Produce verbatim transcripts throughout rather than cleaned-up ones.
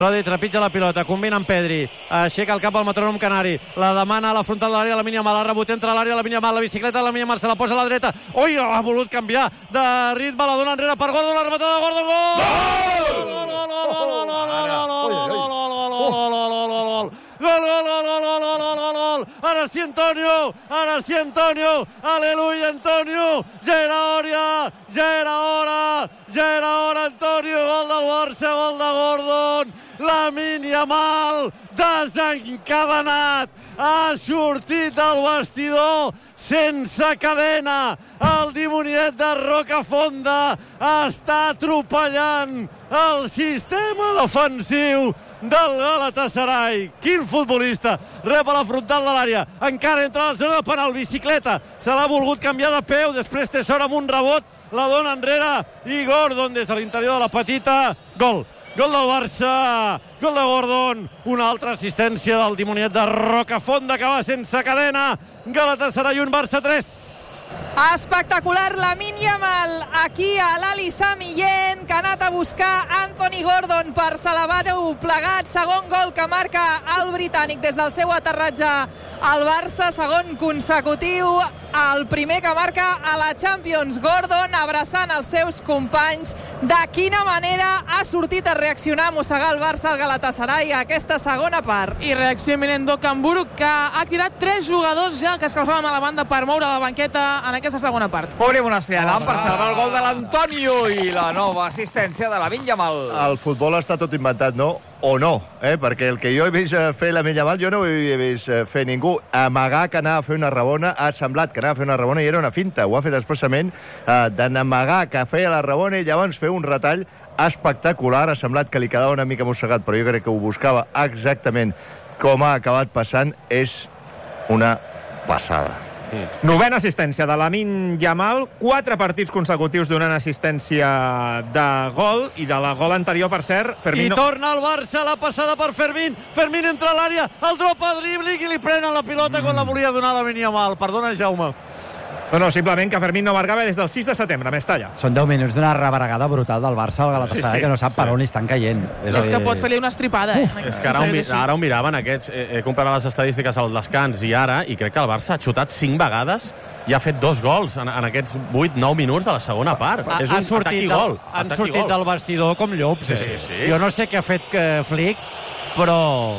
Rodi trepitja la pilota, combina amb Pedri, aixeca el cap al metrònom canari, la demana a la frontal de l'àrea, la Lamine Yamal, ha rebut entre l'àrea, la Lamine Yamal, la bicicleta de la Lamine Yamal, se la posa a la dreta, ui, ha volut canviar de ritme, la dona enrere per Gordon, la rematada de Gordon, gol! Gol, gol, gol, gol, gol, gol, ara sí Antonio, ara sí Antonio, aleluia Antonio, ja era hora, ja era hora, ja era hora Antonio, gol del Barça, gol de Gordon, Lamine Yamal desencadenat, ha sortit del vestidor sense cadena, el dimoniet de Rocafonda està atropellant el sistema defensiu del Galatasaray. Quin futbolista, rep a la frontal de l'àrea, encara entra a la zona de penal, bicicleta, se l'ha volgut canviar de peu, després té sort amb un rebot, la dona enrere i Gordon des de l'interior de la petita, gol. Gol del Barça, gol de Gordon, una altra assistència del dimoniet de Rocafonda que va sense cadena, Galatasaray un, Barça tres. Espectacular Lamine Yamal aquí a l'Ali Sami Yen, que ha anat a buscar Anthony Gordon per celebrar-ho plegat. Segon gol que marca el britànic des del seu aterratge al Barça, segon consecutiu, el primer que marca a la Champions. Gordon abraçant els seus companys. De quina manera ha sortit a reaccionar, a mossegar el Barça al Galatasaray a aquesta segona part. I reacció imminent d'Okamburg, que ha cridat tres jugadors ja que escalfaven a la banda per moure la banqueta en aquesta segona part. Obrim una estriada per celebrar el gol de l'Antonio i la nova assistència de Lamine Yamal. El futbol està tot inventat, no? O no, eh? Perquè el que jo he vist fer Lamine Yamal, jo no ho he vist fer ningú. Amagar que anava a fer una rabona, ha semblat que anava a fer una rabona i era una finta. Ho ha fet expressament eh, d'amagar que feia la rabona i llavors fer un retall espectacular. Ha semblat que li quedava una mica mossegat, però jo crec que ho buscava exactament com ha acabat passant. És una passada. Novena assistència de Lamine Yamal, quatre partits consecutius donant assistència de gol, i de la gol anterior, per cert, Fermín... I torna el Barça, la passada per Fermín, Fermín entra a l'àrea, el drop a dribling i li prenen la pilota mm. quan la volia donar Lamine Yamal. Perdona, Jaume. No, no, simplement que Fermín no marcava des del sis de setembre, a Mestalla. Són deu minuts d'una rebaregada brutal del Barça al Galatasaray, sí, sí, que no sap per on li estan caient. És, és que pot fer-li una estripada, eh? Uf, és que ara, ho, ara ho miraven aquests, he, he comparat les estadístiques al descans i ara, i crec que el Barça ha xutat cinc vegades i ha fet dos gols en, en aquests vuit nou minuts de la segona part. Ha, és un atac i gol. Han sortit gol. del vestidor com llops. Sí, sí, sí. Jo no sé què ha fet eh, Flick, però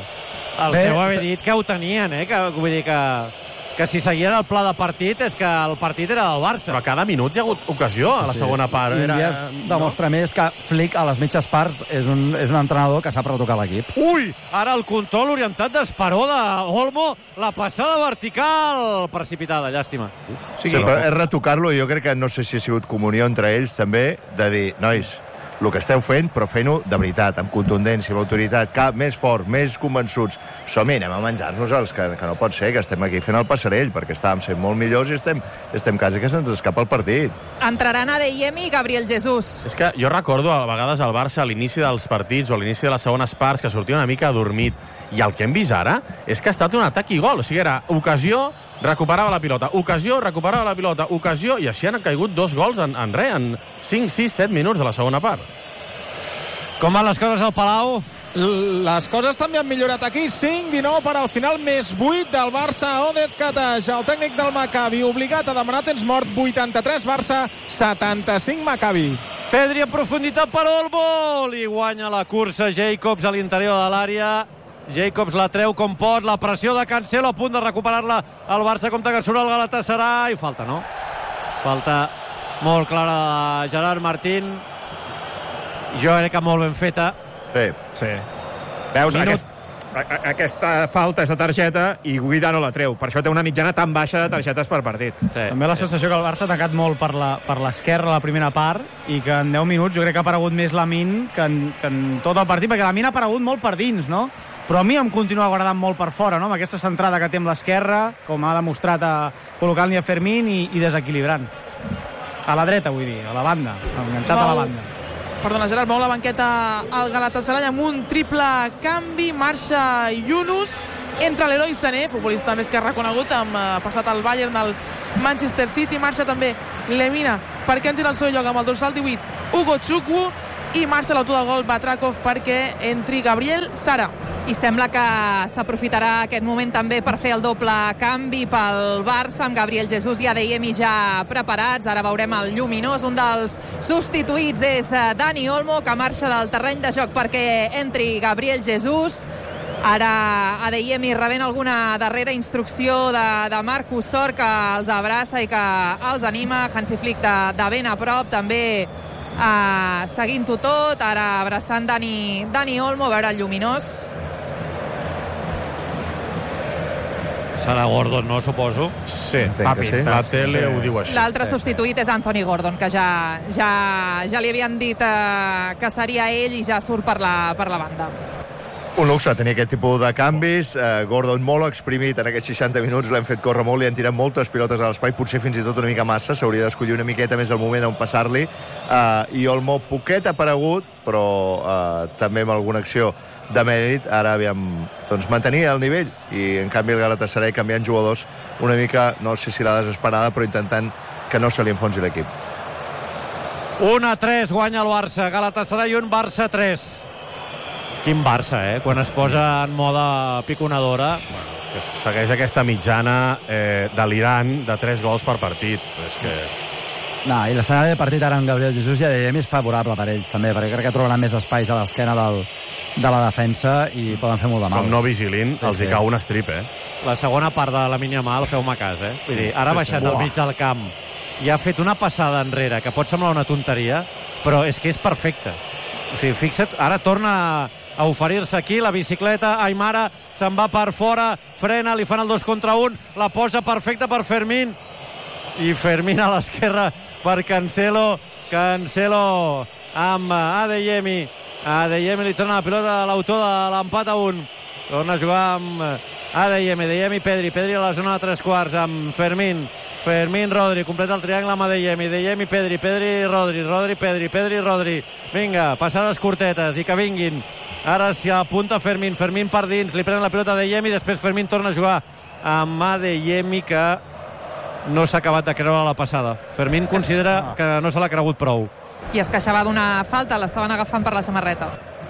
el Bé, deu haver dit que ho tenien, eh? Que, vull dir que... que si seguien el pla de partit és que el partit era del Barça. Però cada minut hi ha hagut ocasió a la segona part. I era... demostra no? més que Flick a les mitges parts és un, és un entrenador que sap retocar l'equip. Ui! Ara el control orientat d'Esperó de Olmo, la passada vertical precipitada, llàstima. Sí, sí, però és retocar-lo, i jo crec que no sé si ha sigut comunió entre ells també, de dir, nois, el que esteu fent, però fent-ho de veritat, amb contundència, amb autoritat, cap més fort, més convençuts. Som-hi, anem a menjar-nos els que, que no pot ser, que estem aquí fent el passarell, perquè estàvem sent molt millors i estem, estem quasi que se'ns escapa el partit. Entraran Adeyemi i Gabriel Jesús. És que jo recordo a vegades al Barça a l'inici dels partits o a l'inici de les segones parts que sortia una mica adormit, i el que hem vist ara és que ha estat un atac i gol, o sigui, era ocasió, recuperava la pilota, ocasió, recuperava la pilota, ocasió, i així han caigut dos gols en, en res, en cinc, sis, set minuts de la segona part. Com van les coses al Palau? Les coses també han millorat aquí. cinc dinou per al final, més vuit del Barça. Oded Katash, el tècnic del Maccabi, obligat a demanar temps mort. vuitanta-tres Barça, setanta-cinc Maccabi. Pedri en profunditat per Olmo, li guanya la cursa Jacobs a l'interior de l'àrea. Jacobs la treu com pot, la pressió de Cancelo a punt de recuperar-la el Barça, compta que surt el Galatasaray. Falta, no? Falta molt clara de Gerard Martín. Jo crec que molt ben feta. Sí. Sí. Veus, aquest, a, aquesta falta és de targeta i Guida no la treu. Per això té una mitjana tan baixa de targetes per partit. Sí. També la sensació que el Barça ha tancat molt per la, per l'esquerra a la primera part i que en deu minuts jo crec que ha aparegut més Lamine que en, que en tot el partit, perquè Lamine ha aparegut molt per dins, no? Però a mi em continua agradant molt per fora, no? Amb aquesta centrada que té amb l'esquerra, com ha demostrat a col·locant-li a Fermín i, i desequilibrant. A la dreta, vull dir, a la banda, enganxat a la banda. Perdona, Gerard, mou la banqueta al Galatasaray amb un triple canvi. Marxa Yunus, entra l'Heroi Sané, futbolista més que reconegut, amb uh, passat al Bayern, al Manchester City. Marxa també Lemina perquè entri al seu lloc amb el dorsal divuit Ugo Chukwu. i marxa l'autor del gol Batrakov perquè entri Gabriel Sara. I sembla que s'aprofitarà aquest moment també per fer el doble canvi pel Barça, amb Gabriel Jesús i Adeyemi ja preparats. Ara veurem el lluminós. Un dels substituïts és Dani Olmo, que marxa del terreny de joc perquè entri Gabriel Jesús. Ara Adeyemi rebent alguna darrera instrucció de, de Marcus Sor, que els abraça i que els anima. Hansi Flick de, de ben a prop, també uh, seguint-ho tot. Ara abraçant Dani, Dani Olmo, a veure el lluminós. Serà Gordon, no, suposo? Sí, fa pinta. La tele ho diu així. L'altre substituït és Anthony Gordon, que ja, ja, ja li havien dit eh, que seria ell i ja surt per la, per la banda. Un luxe tenir aquest tipus de canvis. Uh, Gordon molt exprimit en aquests seixanta minuts, l'hem fet córrer molt, li han tirat moltes pilotes a l'espai, potser fins i tot una mica massa, s'hauria d'escollir una miqueta més el moment on passar-li. Uh, I Olmo poquet aparegut, però uh, també amb alguna acció de mèrit. Ara aviam, doncs, mantenir el nivell, i en canvi el Galatasaray canviant jugadors una mica, no sé si la desesperada, però intentant que no se li enfonsi l'equip. un a tres guanya el Barça, Galatasaray un, Barça tres. Quin Barça, eh? Quan es posa en moda piconadora, segueix aquesta mitjana eh, delirant de tres gols per partit. És que... No, i l'escenari de partit ara amb Gabriel Jesús i Adeyemi és favorable per ells, també, perquè crec que trobaran més espais a l'esquena del, de la defensa i poden fer molt de mal. Com no vigilin, els sí, hi sí. cau un estrip, eh? La segona part de la Yamal, feu-me cas, eh? Vull dir, ara ha baixat al mig del camp i ha fet una passada enrere, que pot semblar una tonteria, però és que és perfecta. O sigui, fixa't, ara torna a oferir-se aquí, la bicicleta, Aimara se'n va per fora, frena, li fan el dos contra un, la posa perfecta per Fermín, i Fermín a l'esquerra per Cancelo, Cancelo amb Adeyemi, Adeyemi li torna la pilota a l'autor de l'empat a un, torna a jugar amb Adeyemi, Adeyemi Pedri, Pedri a la zona de tres quarts amb Fermín, Fermín Rodri, completa el triangle amb Adeyemi, Adeyemi Pedri, Pedri Rodri, Rodri Pedri, Pedri Rodri, vinga, passades curtetes i que vinguin. Ara s'hi apunta Fermín, Fermín per dins, li prenen la pilota a Adeyemi, després Fermín torna a jugar amb Adeyemi, que no s'ha acabat de creure la passada. Fermín considera que no se l'ha cregut prou. I es queixava d'una falta, l'estaven agafant per la samarreta.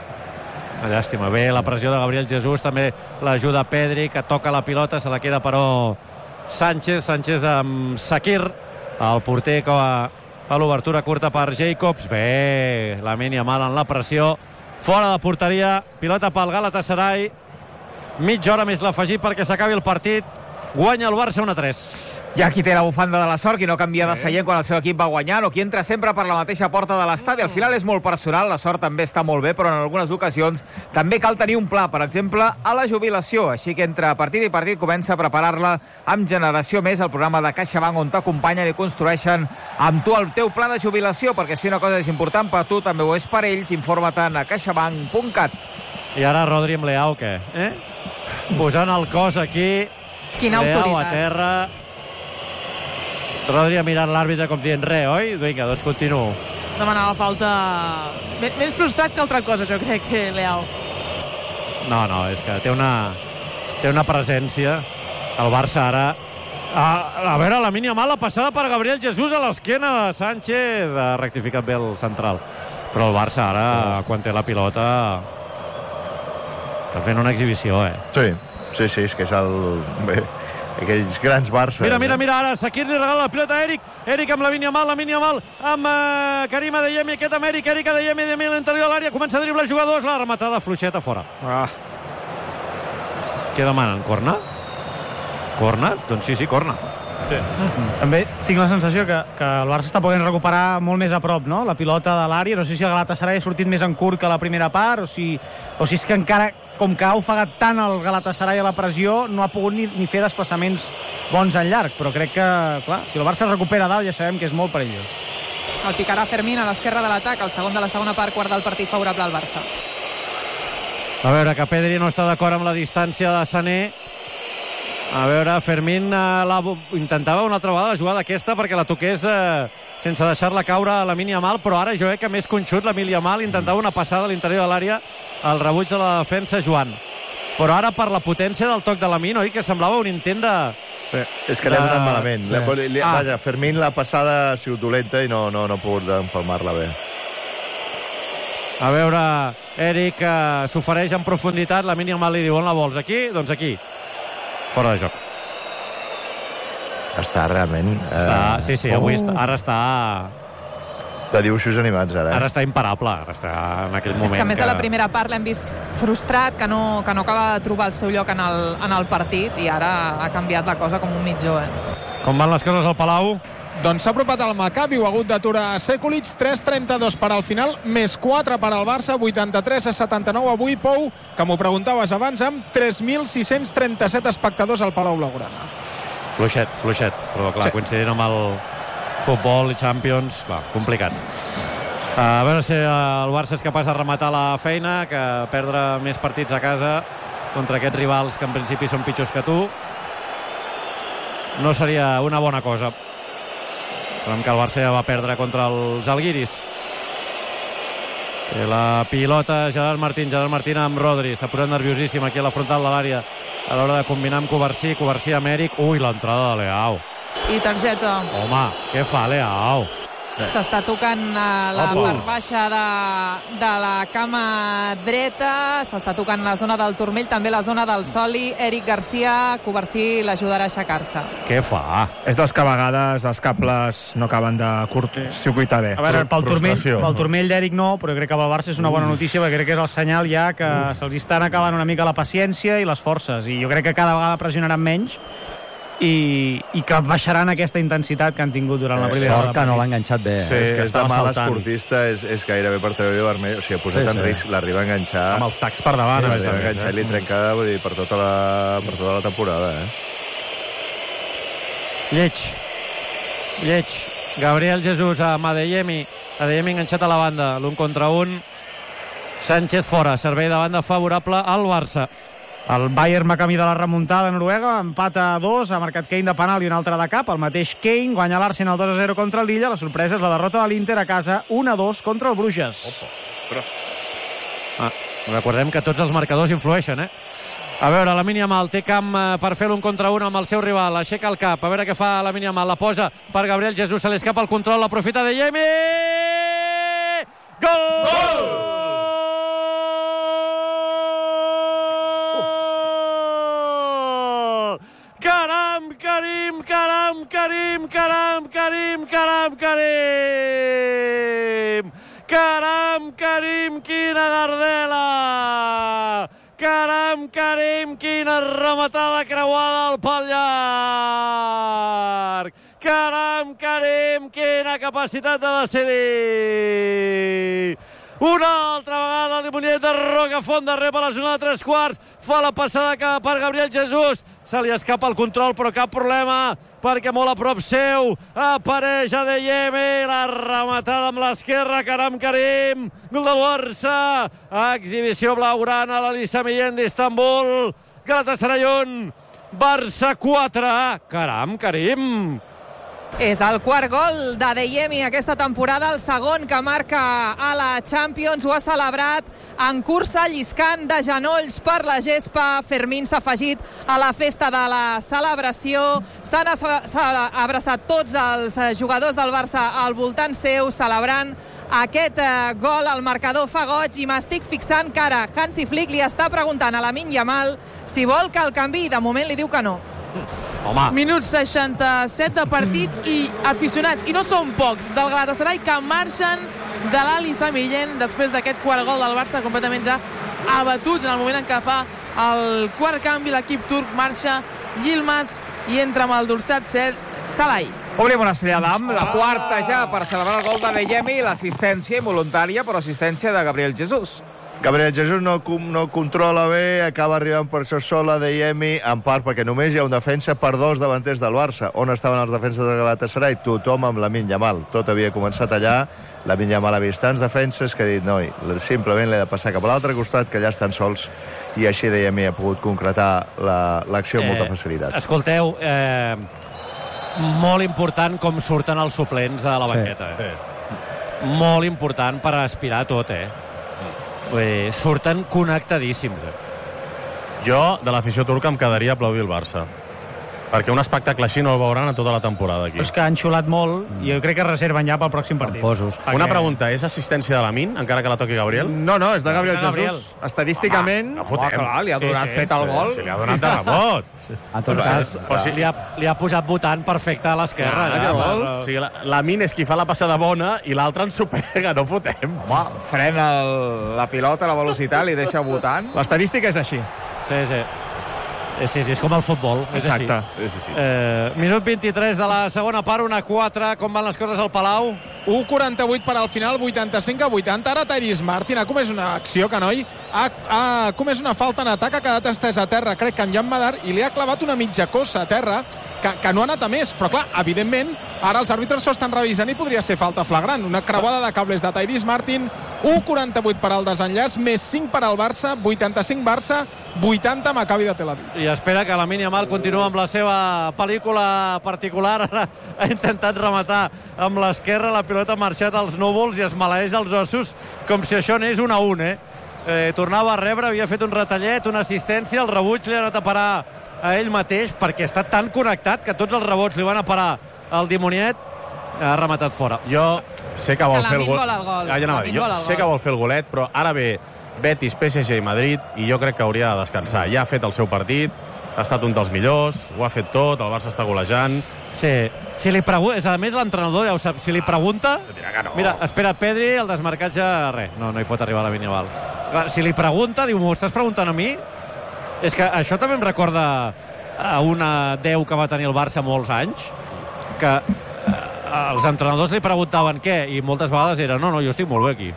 Una llàstima. Bé, la pressió de Gabriel Jesús, també l'ajuda Pedri, que toca la pilota, se la queda però Sánchez, Sánchez amb Sakir, el porter que fa l'obertura curta per Jacobs. Bé, Lamine Yamal en la pressió, fora de porteria, pilota pel Galatasaray, mitja hora més l'afegit perquè s'acabi el partit. Guanya el Barça un a tres. Hi ha qui té la bufanda de la sort, qui no canvia de seient quan el seu equip va guanyant, o qui entra sempre per la mateixa porta de l'estadi. Al final és molt personal, la sort també està molt bé, però en algunes ocasions també cal tenir un pla, per exemple, a la jubilació. Així que entre partit i partit comença a preparar-la amb Generació Més, el programa de CaixaBank on t'acompanyen i construeixen amb tu el teu pla de jubilació, perquè si una cosa és important per tu, també ho és per ells. Informa-te'n a caixabank punt cat. I ara Rodri amb Leao, què? Eh? Posant el cos aquí. Quina Leao autoritat. a terra. Rodri mirant l'àrbitre com dient res, oi? Vinga, doncs continuo. Demanava falta... Més frustrat que altra cosa, jo crec, que Leao. No, no, és que té una, té una presència. El Barça ara... A, a veure, la Lamine Yamal, la passada per Gabriel Jesús a l'esquena de Sánchez. Ha rectificat bé el central. Però el Barça ara, quan té la pilota, està fent una exhibició, eh? Sí, sí, sí, és que és el... Bé, aquells grans Barça. Mira, mira, mira, ara Sakir li regala la pilota a Eric. Eric amb Lamine Yamal, Lamine Yamal amb uh, Karim Adeyemi, aquest amb Eric, Eric Adeyemi, Adeyemi a l'interior de l'àrea, comença a driblar jugadors, la rematada fluixeta fora. Ah. Què demanen? Corna? Corna? Doncs sí, sí, corna. Sí. També tinc la sensació que, que el Barça està podent recuperar molt més a prop, no?, la pilota de l'àrea. No sé si el Galatasaray ha sortit més en curt que la primera part, o si, o si és que encara, com que ha ofegat tant el Galatasaray a la pressió, no ha pogut ni, ni fer desplaçaments bons en llarg. Però crec que, clar, si el Barça es recupera dalt ja sabem que és molt perillós. El picarà Fermín a l'esquerra de l'atac, el segon de la segona part, quart del partit favorable al Barça. A veure, que Pedri no està d'acord amb la distància de Sané. A veure, Fermín eh, la, intentava una altra vegada la jugada aquesta perquè la toqués eh, sense deixar-la caure a Lamine Yamal, però ara jo crec que més conxut l'Lamine Yamal intentava una passada a l'interior de l'àrea, el rebuig de la defensa Joan. Però ara per la potència del toc de Lamine, oi, que semblava un intent de... Sí. És que l'ha donat malament. Sí. Li, li, ah. Vaja, Fermín la passada ha sigut dolenta i no, no, no ha pogut empalmar-la bé. A veure, Eric uh, s'ofereix en profunditat, la Lamine Yamal li diu on la vols, aquí? Doncs aquí. Fora de joc. Està realment... Està, eh... sí, sí, avui està, ara està... De dibuixos animats, ara. Eh? Ara està imparable, ara està en aquell moment. És que a més que... a la primera part l'hem vist frustrat, que no, que no acaba de trobar el seu lloc en el, en el partit, i ara ha canviat la cosa com un mitjó. Eh? Com van les coses al Palau? Doncs s'ha apropat el Maccabi, ho ha hagut d'aturar Sekulic, tres trenta-dos per al final, més quatre per al Barça, vuitanta-tres a setanta-nou. Avui, Pou, que m'ho preguntaves abans, amb tres mil sis-cents trenta-set espectadors al Palau Blaugrana. Fluixet, fluixet, però clar, sí. Coincidint amb el futbol i Champions, clar, complicat. A veure si el Barça és capaç de rematar la feina, que perdre més partits a casa contra aquests rivals que en principi són pitjors que tu no seria una bona cosa. Sabem que el Barça ja va perdre contra els Alguiris. I la pilota Gerard Martín, Gerard Martín amb Rodri, s'ha posat nerviosíssim aquí a la frontal de l'àrea a l'hora de combinar amb Covarsí, Covarsí amb Eric. Ui, l'entrada de Leao. I targeta. Home, què fa Leao? S'està tocant uh, la oh, part baixa de, de la cama dreta, s'està tocant la zona del turmell, també la zona del soli. Eric Garcia, Covarsí l'ajudarà a aixecar-se. Què fa? És dels que a vegades els cables no acaben de curtcircuitar bé. A veure, pel turmell, pel turmell d'Eric no, però crec que pel Barça és una bona notícia, perquè crec que és el senyal ja que se'ls estan acabant una mica la paciència i les forces, i jo crec que cada vegada pressionaran menys i, i que baixaran aquesta intensitat que han tingut durant la primera Sort que no l'ha enganxat bé. Sí, és que està mal esportista, és, és gairebé per treure vermell, o sigui, ha posat sí, en sí. risc, l'arriba a enganxar... Amb els tacs per davant. Sí, l'arriba a enganxar i li trenca, vull dir, per tota la, per tota la temporada, eh? Lleig. Lleig. Gabriel Jesús a Adeyemi. Adeyemi enganxat a la banda, l'un contra un. Sánchez fora, servei de banda favorable al Barça. El Bayern va camí de la remuntada a Noruega, empat a dos, ha marcat Kane de penal i un altre de cap. El mateix Kane guanya l'Arsenal dos a zero contra el Lilla. La sorpresa és la derrota de l'Inter a casa un a dos contra el Bruges. Opa, gros. Ah, recordem que tots els marcadors influeixen, eh? A veure, Lamine Yamal té camp per fer l'un contra un amb el seu rival. Aixeca el cap, a veure què fa Lamine Yamal. La posa per Gabriel Jesús, se li escapa el control, l'aprofita Adeyemi! Gol! Gol! Caram, Karim, caram, Karim, caram, Karim, caram, Karim! Caram, Karim, quina gardela! Caram, Karim, quina rematada creuada al pal llarg! Caram, Karim, quina capacitat de decidir! Una altra vegada el Dimoniet de Rocafont de rep a la zona de tres quarts, fa la passada cap per Gabriel Jesús, se li escapa el control però cap problema perquè molt a prop seu apareix Adeyemi, la rematada amb l'esquerra, caram Karim, gol del Barça, exhibició blaugrana a l'Elisa Millén d'Istanbul, Galatasaray un, Barça quatre, caram Karim. És el quart gol d'Adeyemi aquesta temporada, el segon que marca a la Champions. Ho ha celebrat en cursa, lliscant de genolls per la gespa. Fermín s'ha afegit a la festa de la celebració. S'han abraçat tots els jugadors del Barça al voltant seu, celebrant aquest gol. El marcador fa goig i m'estic fixant que ara Hansi Flick li està preguntant a Lamine Yamal si vol que el canviï. De moment li diu que no. Home. Minut seixanta-set de partit i aficionats, i no són pocs, del Galatasaray que marxen de l'Elisa Millén després d'aquest quart gol del Barça, completament ja abatuts en el moment en què fa el quart canvi. L'equip turc marxa Yilmaz i entra amb el dorsat set Salai. Obrim una estrellada amb la quarta ja per celebrar el gol d'Adeyemi i l'assistència involuntària, però assistència de Gabriel Jesús. Gabriel Jesús no, no controla bé, acaba arribant per això sol a Adeyemi, en part perquè només hi ha un defensa per dos davanters del Barça. On estaven els defenses del Galatasaray? Tothom amb Lamine Yamal. Tot havia començat allà. Lamine Yamal ha vist tants defenses que ha dit, noi, simplement l'he de passar cap a l'altre costat, que allà estan sols, i així Adeyemi ha pogut concretar l'acció la, amb molta facilitat. Eh, escolteu, eh, molt important com surten els suplents de la banqueta. Sí. Eh? Molt important per aspirar tot, eh? Bé, surten connectadíssims. Eh? Jo, de l'afició turca, em quedaria a aplaudir el Barça. Perquè un espectacle així no el veuran a tota la temporada aquí. Però és que han xulat molt i jo crec que reserven ja pel pròxim partit. Confosos. Perquè... Una pregunta, és assistència de Lamin, encara que la toqui Gabriel? No, no, és de Gabriel De Gabriel. Jesús. Estadísticament... Home, no fotem. Clar, li ha Sí, donat sí, fet el sí, gol. Si li ha donat de rebot. En tot cas, Però sí, li ha, li ha posat votant perfecte a l'esquerra. Ah, ja, que per- vol. O sigui, la- Lamin és qui fa la passada bona i l'altre ens supega, no fotem. Home, frena el, la pilota, la velocitat, li deixa votant. L'estadística és així. Sí, sí. Eh, Sí, sí, és com el futbol. És Exacte. així. Sí, sí, sí. Eh, minut vint-i-tres de la segona part, una quatre. Com van les coses al Palau? u quaranta-vuit per al final, vuitanta-cinc a vuitanta. Ara Tyrese Martin ha comès una acció que noi ha, ha comès una falta en atac, ha quedat estès a terra, crec que en Jan Madar, i li ha clavat una mitja cossa a terra que, que no ha anat a més. Però clar, evidentment, ara els àrbitres s'ho estan revisant i podria ser falta flagrant. Una creuada de cables de Tyrese Martin, u quaranta-vuit per al desenllaç, més cinc per al Barça, vuitanta-cinc Barça, vuitanta Maccabi de Tel Aviv. I espera que la Lamine Yamal continua amb la seva pel·lícula particular. Ara ha intentat rematar amb l'esquerra, la pilota ha marxat als núvols i es maleeix els ossos com si això anés un a un, eh? eh tornava a rebre, havia fet un retallet, una assistència, el rebuig li ha anat a parar a ell mateix perquè està tan connectat que tots els rebots li van a parar al dimoniet, ha rematat fora. Jo sé que És vol que fer el Lamin gol. vol el gol. Ah, ja anava a dir, Lamin jo vol el sé gol. que vol fer el golet, però ara ve Betis, P S G i Madrid i jo crec que hauria de descansar. Ja ha fet el seu partit, ha estat un dels millors, ho ha fet tot, el Barça està golejant. Sí, si li pregunta, a més l'entrenador ja ho sap, si li pregunta... Dirà que no. Mira, espera, Pedri, el desmarcatge, res, no, no hi pot arribar a la Vinyabal. Si li pregunta, diu, m'ho estàs preguntant a mi? És que això també em recorda a una deu que va tenir el Barça molts anys, que eh, els entrenadors li preguntaven què, i moltes vegades era, no, no, jo estic molt bé aquí.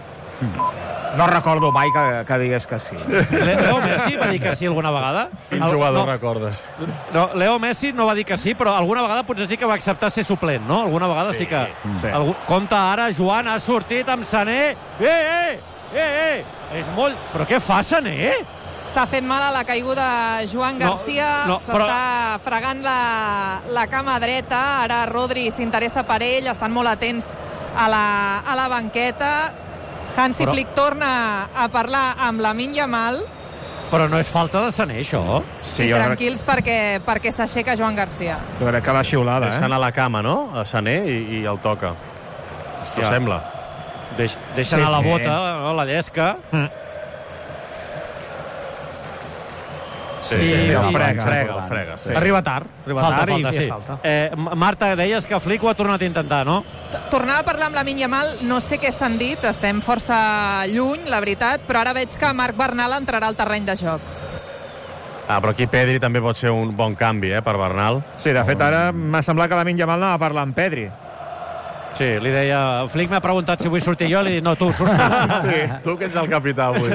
No recordo mai que, que digués que sí. Leo Messi va dir que sí alguna vegada? Quin jugador no, recordes? No, Leo Messi no va dir que sí, però alguna vegada potser sí que va acceptar ser suplent, no? Alguna vegada sí, sí que... sí. Algú... Compte ara, Joan ha sortit amb Sané. Eh, eh, eh, eh! És molt... Però què fa Sané? S'ha fet mal a la caiguda Joan No, Garcia, no, s'està però- fregant la, la cama dreta, ara Rodri s'interessa per ell, estan molt atents a la, a la banqueta. Hansi Però- Flick torna a parlar amb Lamine Yamal. Però no és falta de Sané, això? Sí, I jo crec, tranquils perquè, perquè s'aixeca Joan Garcia. jo crec que l'ha xiulada, Deixant eh? a la cama, no? A Sané i, i el toca. Hòstia, Ja. sembla. Deix, deixa Sí, anar la sí. bota, no? La llesca. Sí, I- sí, sí, i- el frega, i- frega, el frega. Sí. Arriba tard, arriba Falta, tard falta, i sí. és falta. Eh, Marta, deies que Flick ho ha tornat a intentar, no? T- Tornava a parlar amb Lamine Yamal, no sé què s'han dit, estem força lluny, la veritat, però ara veig que Marc Bernal entrarà al terreny de joc. Ah, però aquí Pedri també pot ser un bon canvi, eh, per Bernal. Sí, de fet, ara m'ha semblat que Lamine Yamal anava a parlar amb Pedri. Sí, li deia... Flick m'ha preguntat si vull sortir jo, li dic, no, tu, surts tu. Sí, tu que ets el capità avui.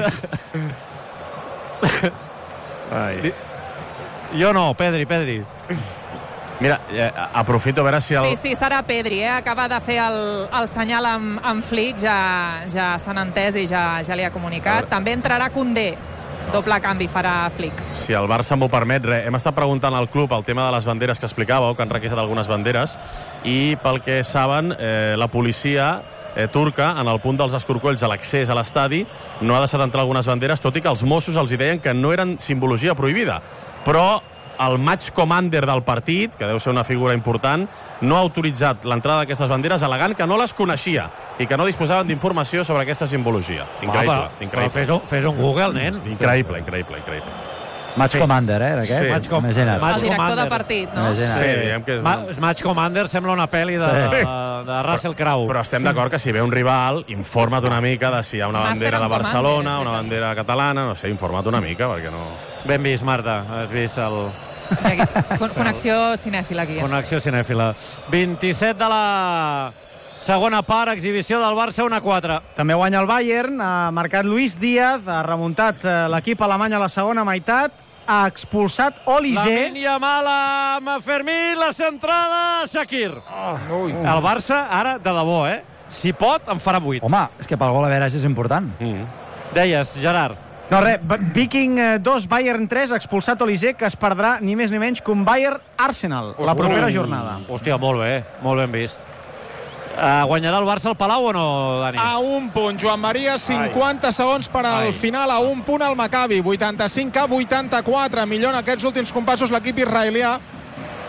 Ai. Jo no, Pedri, Pedri. Mira, eh, aprofito a veure si el... Sí, sí, serà Pedri, eh? Acaba de fer el, el senyal amb, amb Flick, ja, ja s'han entès i ja, ja li ha comunicat. També entrarà Koundé, doble canvi farà Flick. Si el Barça m'ho permet, res, hem estat preguntant al club el tema de les banderes que explicàveu, que han requisat algunes banderes, i pel que saben, eh, la policia eh, turca, en el punt dels escorcolls a l'accés a l'estadi, no ha deixat entrar algunes banderes, tot i que els Mossos els hi deien que no eren simbologia prohibida. Però el match commander del partit, que deu ser una figura important, no ha autoritzat l'entrada d'aquestes banderes, al·legant que no les coneixia i que no disposaven d'informació sobre aquesta simbologia. Increïble, Home, però increïble. Fes un, fes un Google, nen. Increïble, increïble, increïble. Match Commander, eh, era aquest? Sí. Match com- Imagina't. Match El director Commander. de partit, no? Imagina't. Sí, diguem que... Ma Match Commander sembla una pel·li de, Sí. de, de Russell Crowe. Però estem d'acord que si ve un rival, informa't una mica de si hi ha una Master bandera de and Commander, Barcelona, és una veritat. bandera catalana, no sé, informa't una mica, perquè no... Ben vist, Marta. Has vist el... Aquí, con- connexió cinèfila aquí. Eh? Connexió cinèfila. vint-i-set de la segona part, exhibició del Barça, una a quatre. També guanya el Bayern, ha marcat Luis Díaz, ha remuntat eh, l'equip alemany a la segona meitat, ha expulsat Olise. Lamine Yamal amb Fermín, la centrada, Shakir. Oh, el Barça, ara, de debò, eh? Si pot, en farà vuit. Home, és que pel gol a veure és important. Mm. Deies, Gerard. No, res, Viking eh, dos, Bayern tres, ha expulsat Olise, que es perdrà ni més ni menys que un Bayern-Arsenal la propera jornada. Hòstia, molt bé, molt ben vist. Uh, guanyarà el Barça al Palau o no, Dani? A un punt, Joan Maria, cinquanta segons per al Ai. final, a un punt al Maccabi, vuitanta-cinc a vuitanta-quatre, millor en aquests últims compassos l'equip israelià,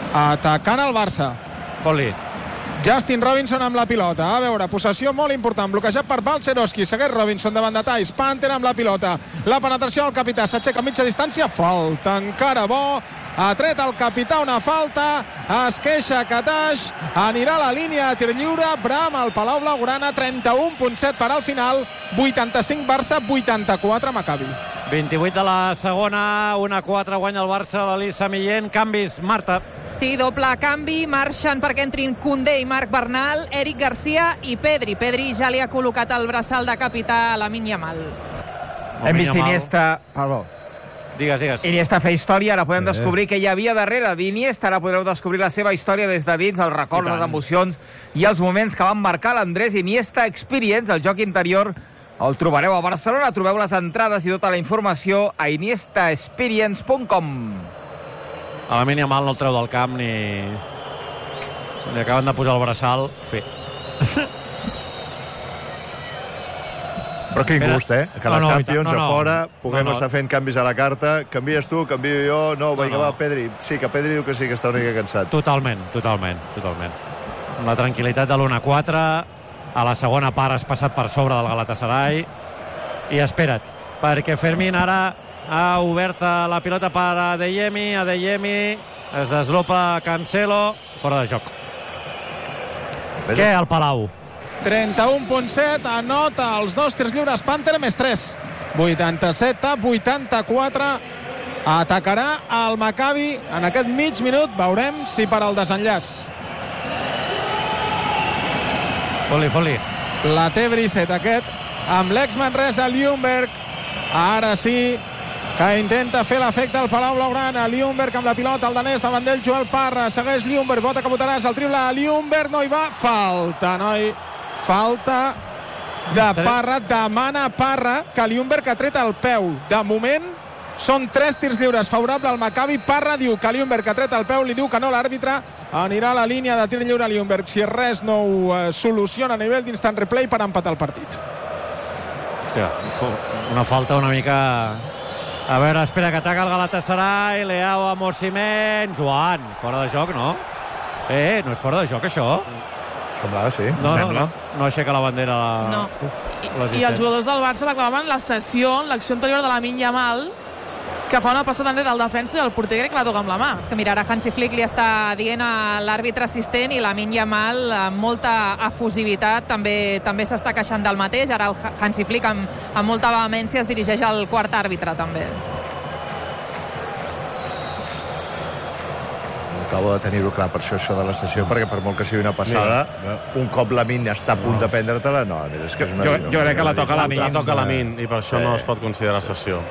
atacant el Barça. Foli. Justin Robinson amb la pilota. A veure, possessió molt important. Bloquejat per Balcerowski. Segueix Robinson davant de Thais. Panther amb la pilota. La penetració del capità. S'aixeca a mitja distància. Falta encara bo. Ha tret el capità una falta. Es queixa Katash. Anirà a la línia de tir lliure. Bram al Palau Blaugrana. trenta-u coma set per al final. vuitanta-cinc Barça, vuitanta-quatre Maccabi. vint-i-vuit de la segona, un a quatre guanya el Barça, l'Ali Sami Yen. Canvis, Marta. Sí, doble canvi, marxen perquè entrin Koundé i Marc Bernal, Eric Garcia i Pedri. Pedri ja li ha col·locat el braçal de capità a Lamine Yamal. Hem vist Iniesta... Perdó. Digues, digues. Iniesta fer història, ara podem descobrir què hi havia darrere d'Iniesta, ara podreu descobrir la seva història des de dins, els records, les emocions i els moments que van marcar l'Andrés Iniesta Experience, el joc interior. El trobareu a Barcelona, trobeu les entrades i tota la informació a iniesta experience punt com. A Lamine Yamal no el treu del camp ni... Li acaben de posar el braçal. Fi. Però quin gust, eh? Que la no, no, Champions no, no. a fora puguem no, no. estar fent canvis a la carta. Canvies tu, canvio jo. No, vinga, no, no. va, Pedri. Sí, que Pedri diu que sí, que està una mica cansat. Totalment, totalment, totalment. Amb la tranquil·litat de l'u a quatre, a la segona part has passat per sobre del Galatasaray i espera't, perquè Fermín ara ha obert la pilota per Adeyemi, Adeyemi es deslopa Cancelo, fora de joc. Què al Palau? trenta-u coma set, anota els dos tirs lliures Panther més tres. vuitanta-set a vuitanta-quatre. Atacarà el Maccabi en aquest mig minut. Veurem si per al desenllaç. Foli, foli. La té Brissett aquest, amb l'ex-Manresa Ljungberg. Ara sí que intenta fer l'efecte al Palau Blaugrana. Ljungberg amb la pilota, el danès davant d'ell, Joel Parra. Segueix Ljungberg, bota que botaràs, el triple a Ljungberg, no hi va. Falta, noi. Falta de Parra, demana Parra, que Ljungberg ha tret el peu. De moment són tres tirs lliures favorable al Maccabi. Parra diu que Ljungberg ha tret el peu, li diu que no l'àrbitre. Anirà a la línia de tir lliure a Ljungberg si res no ho eh, soluciona a nivell d'instant replay per empatar el partit. Hòstia, una falta una mica... A veure, espera que ataca el Galatasaray, Leao amb Osimhen, Joan, fora de joc, no? Eh, no és fora de joc, això? Semblava, sí. No, no, no, no aixeca la bandera. La... No. Uf, I, I els jugadors del Barça reclamaven la sessió en l'acció anterior de Lamine Yamal, que fa una passada enrere al defensa i el porter crec que la toca amb la mà. És que mira, ara Hansi Flick li està dient a l'àrbitre assistent i Lamine Yamal amb molta efusivitat també també s'està queixant del mateix. Ara el Hansi Flick amb, amb molta vehemència es dirigeix al quart àrbitre també. Acabo de tenir-ho clar per això, això de la sessió, perquè per molt que sigui una passada, no, no. un cop Lamine està a punt no. de prendre-te-la, no, és que és una... Jo, jo crec que la toca Lamine. La toca Lamine, i per això sí. no es pot considerar sessió.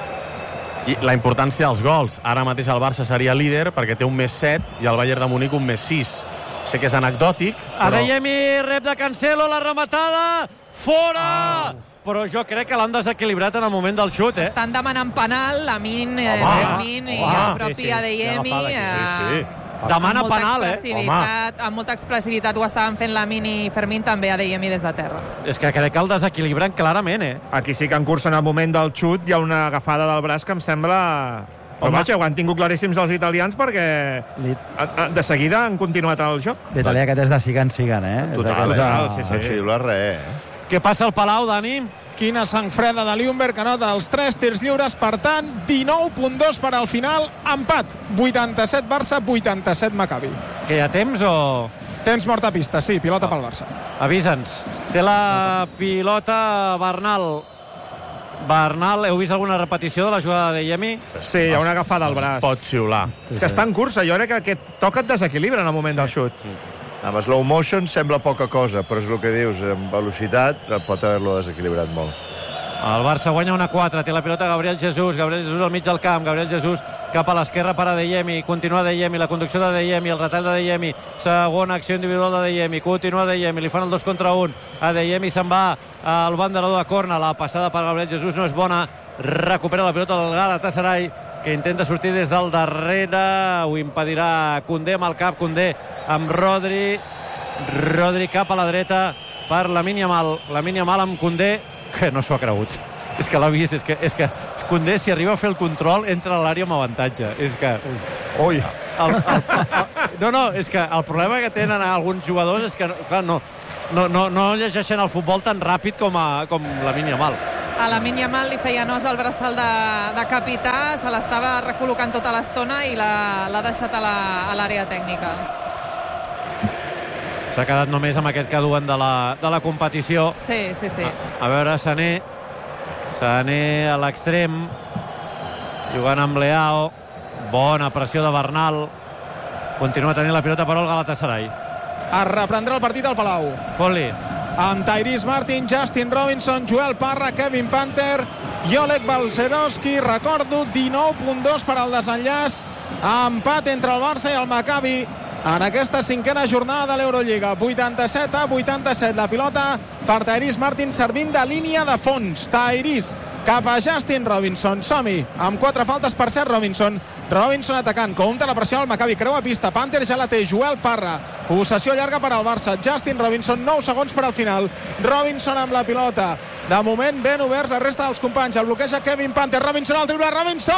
I la importància dels gols. Ara mateix el Barça seria líder perquè té un més set i el Bayern de Munic un més sis. Sé que és anecdòtic, però... Adeyemi, rep de Cancelo, la rematada, fora! Ah. Però jo crec que l'han desequilibrat en el moment del xut, eh? Estan demanant penal, Lamine, Fermín i el propi Adeyemi. Sí, sí. Demana penal, eh? Amb molta expressivitat ho estaven fent Lamine i Fermín, també Adeyemi des de terra. És que crec que el desequilibren clarament, eh? Aquí sí que en curs en el moment del xut hi ha una agafada del braç que em sembla... Però vaja, ho han tingut claríssims els italians perquè de seguida han continuat el joc. L'italià aquest és de siga en siga, eh? Total, és de... sí, sí. No xiula res, eh? Què passa al Palau, Dani? Quina sang freda de Ljungberg, que nota els tres tirs lliures, per tant, dinou coma dos per al final, empat. vuitanta-set Barça, vuitanta-set Maccabi. Que hi ha temps o...? Temps mort a pista, sí, pilota pel Barça. Avisa'ns. Té la pilota Bernal. Bernal, heu vist alguna repetició de la jugada de Adeyemi? Sí, hi ha una agafada al braç. Pot xiular. És que està en cursa, jo crec que aquest toc et desequilibra en el moment del xut. Amb slow motion sembla poca cosa, però és el que dius, amb velocitat pot haver-lo desequilibrat molt. El Barça guanya una quatre, té la pilota Gabriel Jesús, Gabriel Jesús al mig del camp, Gabriel Jesús cap a l'esquerra per Adeyemi, continua Adeyemi, la conducció d'Adeyemi, el retall d'Adeyemi, segona acció individual d'Adeyemi, continua Adeyemi, li fan el dos contra un, Adeyemi se'n va al banderador de corna, la passada per Gabriel Jesús no és bona, recupera la pilota del Galatasaray, que intenta sortir des del darrere, ho impedirà Koundé amb el cap, Koundé amb Rodri, Rodri cap a la dreta per Lamine Yamal, Lamine Yamal amb Koundé, que no s'ho ha cregut. És que l'ha vist, és que, és que Koundé, si arriba a fer el control, entra a l'àrea amb avantatge. És que... Ui! el, el, el, no, no, és que el problema que tenen alguns jugadors és que, clar, no, no, no, no llegeixen el futbol tan ràpid com, a, com Lamine Yamal. A Lamine Yamal li feia nos al braçal de, de capità, se l'estava recol·locant tota l'estona i l'ha deixat a l'àrea tècnica. S'ha quedat només amb aquest que duen de la, de la competició. Sí, sí, sí. A, a veure, Sané. Sané a l'extrem, jugant amb Leao. Bona pressió de Bernal. Continua tenint la pilota per el Galatasaray. Es reprendrà el partit al Palau. Fot-li. Amb Tyrese Martin, Justin Robinson, Joel Parra, Kevin Panther i Oleg Balcerowski. Recordo, dinou punt dos per al desenllaç. Empat entre el Barça i el Maccabi en aquesta cinquena jornada de l'Eurolliga. vuitanta-set a vuitanta-set. La pilota per Tyrese Martin servint de línia de fons. Tyrese cap a Justin Robinson. Som-hi. Amb quatre faltes per cert Robinson. Robinson atacant. Compte la pressió al Maccabi. Creu a pista. Panther ja la té. Joel Parra. Possessió llarga per al Barça. Justin Robinson. nou segons per al final. Robinson amb la pilota. De moment ben oberts la resta dels companys. El bloqueja Kevin Panther. Robinson al triple. Robinson!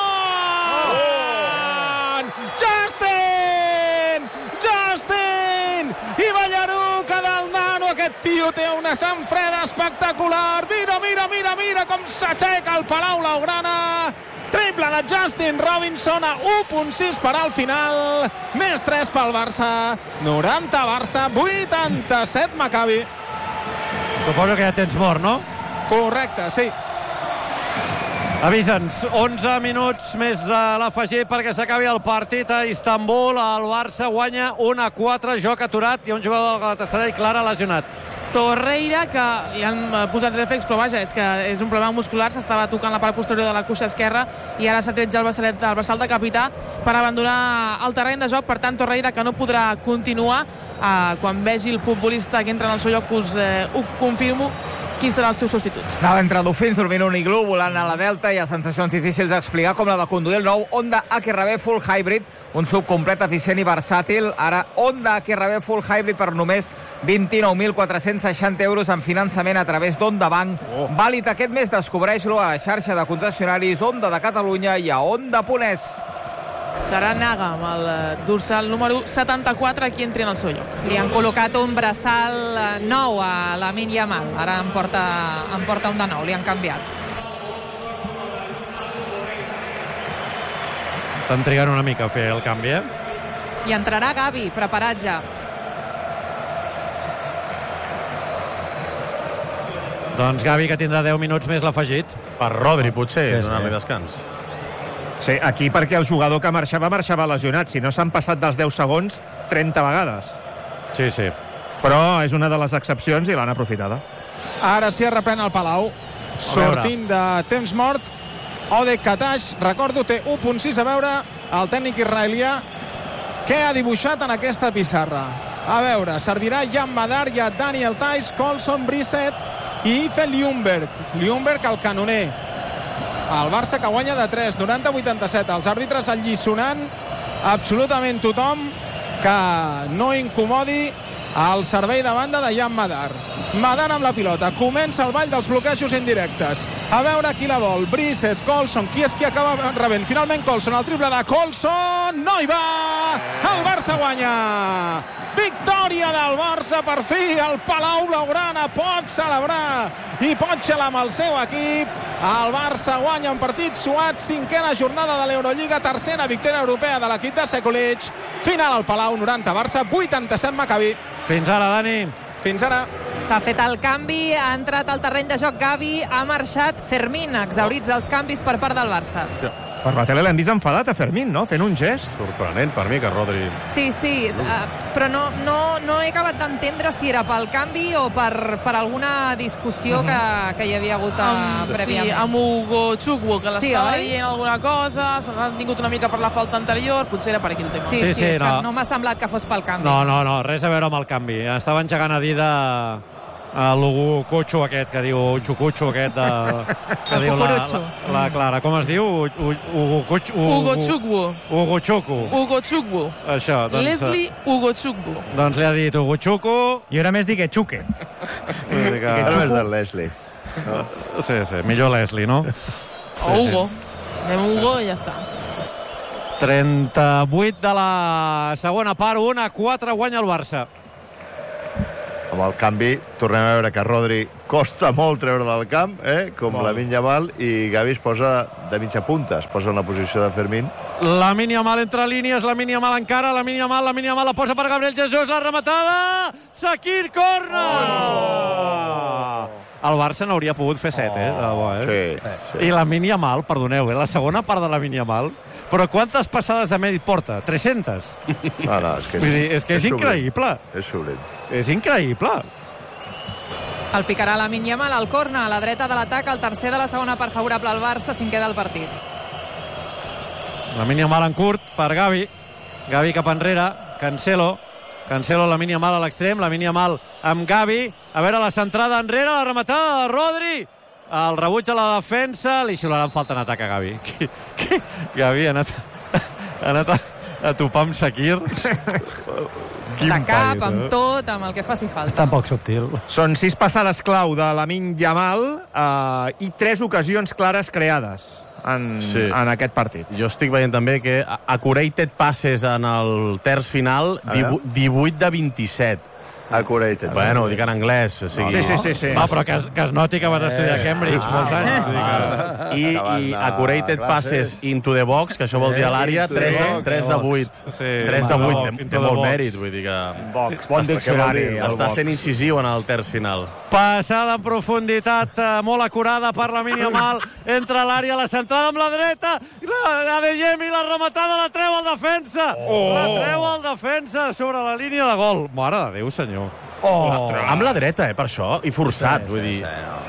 Oh! Justin! Justin! I Ballaruca del nano. Aquest tio té una sang freda espectacular. Mira, mira, mira, mira com s'aixeca el Palau Blaugrana. Triple de Justin Robinson a u punt sis per al final. Més tres pel Barça. noranta Barça, vuitanta-set Maccabi. Suposo que ja tens mort, no? Correcte, sí. Avisa'ns, onze minuts més a l'afegit perquè s'acabi el partit a Istanbul. El Barça guanya un a quatre, joc aturat i un jugador del Galatasaray clara lesionat. Torreira, que li han posat reflex, però vaja, és que és un problema muscular, s'estava tocant la part posterior de la cuixa esquerra i ara s'ha tret ja el braçalet, el braçal de capità per abandonar el terreny de joc. Per tant, Torreira, que no podrà continuar. Eh, quan vegi el futbolista que entra en el seu lloc us eh, ho confirmo qui serà el seu substitut. Anava entre dofins, dormint un iglú, volant a la Delta. Hi ha sensacions difícils d'explicar, com la de conduir el nou Honda H R V Full Hybrid, un sub complet, eficient i versàtil. Ara, Honda H R V Full Hybrid per només vint-i-nou mil quatre-cents seixanta euros en finançament a través d'Honda Bank. Oh. Vàlid aquest mes, descobreix-lo a la xarxa de concessionaris Honda de Catalunya i a Honda punt es. Serà Naga amb el dorsal número setanta-quatre qui entri en el seu lloc. Li han col·locat un braçal nou a Lamine Yamal. Ara en porta, en porta un de nou, li han canviat. Estan trigant una mica a fer el canvi, eh? I entrarà Gavi, preparat ja. Doncs Gavi, que tindrà deu minuts més l'afegit. Per Rodri, potser, Sí, sí. donar-li descans. Sí, aquí perquè el jugador que marxava, marxava lesionat. Si no s'han passat dels deu segons, trenta vegades. Sí, sí. Però és una de les excepcions i l'han aprofitada. Ara sí es reprèn el Palau. Sortint de temps mort, Odek Katash, recordo, té u punt sis. A veure el tècnic israelià què ha dibuixat en aquesta pissarra. A veure, servirà Jan Madar, i a Daniel Theis, Colson, Brissett i Ife Ljungberg. Ljungberg, el canoner. El Barça que guanya de tres, noranta a vuitanta-set. Els àrbitres alliçonant absolutament tothom que no incomodi el servei de banda de Jan Madar. Madar amb la pilota. Comença el ball dels bloquejos indirectes. A veure qui la vol. Brissett, Colson. Qui és qui acaba rebent? Finalment Colson. El triple de Colson. No hi va! El Barça guanya! Victòria del Barça, per fi el Palau Blaugrana pot celebrar i pot xalar amb el seu equip. El Barça guanya un partit suat, cinquena jornada de l'Eurolliga, tercera victòria europea de l'equip de Sekulic. Final al Palau, noranta Barça, vuitanta-set Maccabi. Fins ara, Dani. Fins ara. S'ha fet el canvi, ha entrat al terreny de joc Gavi, ha marxat Fermín, exaurits els canvis per part del Barça. Per la tele l'hem vist enfadat a Fermín, no? Fent un gest. Sorprenent per mi que Rodri... Sí, sí, uh, però no, no, no he acabat d'entendre si era pel canvi o per, per alguna discussió que, que hi havia hagut uh, prèviament. Sí, amb Hugo Chukwu, que l'estava sí, dient alguna cosa, s'ha tingut una mica per la falta anterior, potser era per aquí el tema. Sí, sí, sí, sí, és no. que no m'ha semblat que fos pel canvi. No, no, no, res a veure amb el canvi. Estava engegant a dir de... l'Hugo Cocho aquest que diu Chucucho aquest de, que diu la, la, la Clara, com es diu? Hugo Cocho Hugo Chukwu Hugo Chukwu Hugo Chukwu Això, doncs, Leslie Hugo Chukwu doncs li ha dit Hugo Chukwu i ara més dic que Chuque ara més del Leslie no? sí, sí, millor Leslie, no? o Hugo, anem Hugo i ja està. trenta-vuit de la segona part, un a quatre guanya el Barça. Amb el canvi, tornem a veure que Rodri costa molt treure del camp, eh? com Molt. Lamine Yamal, i Gavi es posa de mitja punta, es posa en la posició de Fermín. Lamine Yamal entre línies, Lamine Yamal encara, Lamine Yamal, Lamine Yamal la posa per Gabriel Jesús, la rematada, Shaqiri, corna! Oh! El Barça n'hauria pogut fer set, eh? De bo, eh? Sí, sí. I Lamine Yamal, perdoneu, eh? La segona part de Lamine Yamal, però quantes passades de mèrit porta? tres-centes? No, no, és que és, Vull dir, és, que és, és increïble. És solent. És increïble. El picarà Lamine Yamal al corna, a la dreta de l'atac, el tercer de la segona part favorable al Barça, cinquè del partit. Lamine Yamal en curt per Gavi. Gavi cap enrere, Cancelo. Cancelo, Lamine Yamal a l'extrem, Lamine Yamal amb Gavi. A veure la centrada enrere, la rematada de Rodri. El rebuig a la defensa, li xiularan falta en atac a Gavi. Gavi ha anat, ha anat a, a topar amb Shaqiri. De cap, amb tot, amb el que faci falta. És tan poc subtil. Són sis passades clau de Lamine Yamal eh, i tres ocasions clares creades en, Sí. en aquest partit. Jo estic veient també que accurated passes en el terç final, divu- divuit de vint-i-set. Accurated. Bueno, ho dic en anglès. O sigui, Sí, sí, sí, sí. Va, però que, es- que es noti que vas estudiar a Cambridge molts anys. Vull dir que... I, Acabant i de accurated classes. passes into the box, que això vol dir a l'àrea, Into the tres, box. tres de vuit. Sí, tres de into the vuit, box, té, into té the molt box. mèrit, vull dir que Box, bon Està- diccionari. què vol dir? el està box. sent incisiu en el terç final. Passada en profunditat, eh, molt acurada per Lamine Yamal, entra a l'àrea, la centrada amb la dreta, la, la de Yemi, la rematada, la treu al defensa, Oh. la treu al defensa sobre la línia de gol. Mare de Déu, senyor. Oh. Amb la dreta, eh, per això, i forçat, vull dir.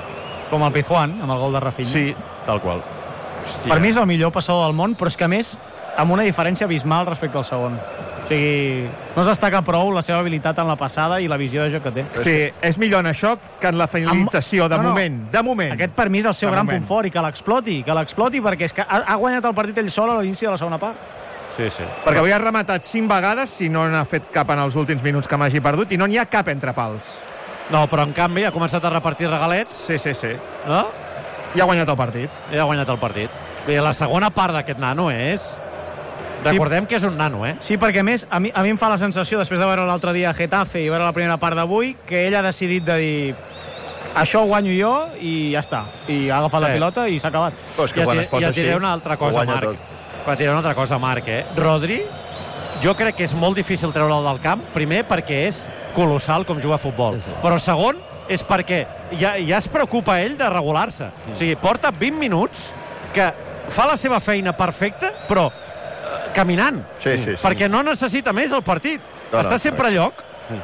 Com el Pizjuán, amb el gol de Rafinha. Sí, tal qual. Per mi és el millor passador del món, però és que, a més, amb una diferència abismal respecte al segon. O sigui, no es destaca prou la seva habilitat en la passada i la visió de joc que té. Sí, és millor en això que en la finalització, de No, no. moment. De moment. Aquest, per mi, és el seu De gran moment. punt fort, i que l'exploti, que l'exploti, perquè és que ha, ha guanyat el partit ell sol a l'inici de la segona part. Sí, sí. Perquè avui ha rematat cinc vegades, si no n'ha fet cap en els últims minuts que m'hagi perdut, i no n'hi ha cap entre pals. No, però en canvi ha començat a repartir regalets, Sí, sí, sí. no? I ha guanyat el partit. I ha guanyat el partit. Bé, la segona part d'aquest nano és... Recordem que és un nano, eh? Sí, perquè a més, a mi, a mi em fa la sensació, després de veure l'altre dia a Getafe i veure la primera part d'avui, que ell ha decidit de dir això ho guanyo jo i ja està. I ha agafat Sí. la pilota i s'ha acabat. Però és que I quan et, es posa i et així, diré una altra ho cosa, guanya Marc. tot. Et diré una altra cosa, Marc, eh? Rodri, jo crec que és molt difícil treure'l del camp, primer perquè és colossal com juga a futbol, sí, sí. però segon és perquè ja, ja es preocupa ell de regular-se. Mm. O sigui, porta vint minuts que fa la seva feina perfecta, però eh, caminant. Sí, sí, sí. Perquè no necessita més el partit. No, no, Està sempre a lloc.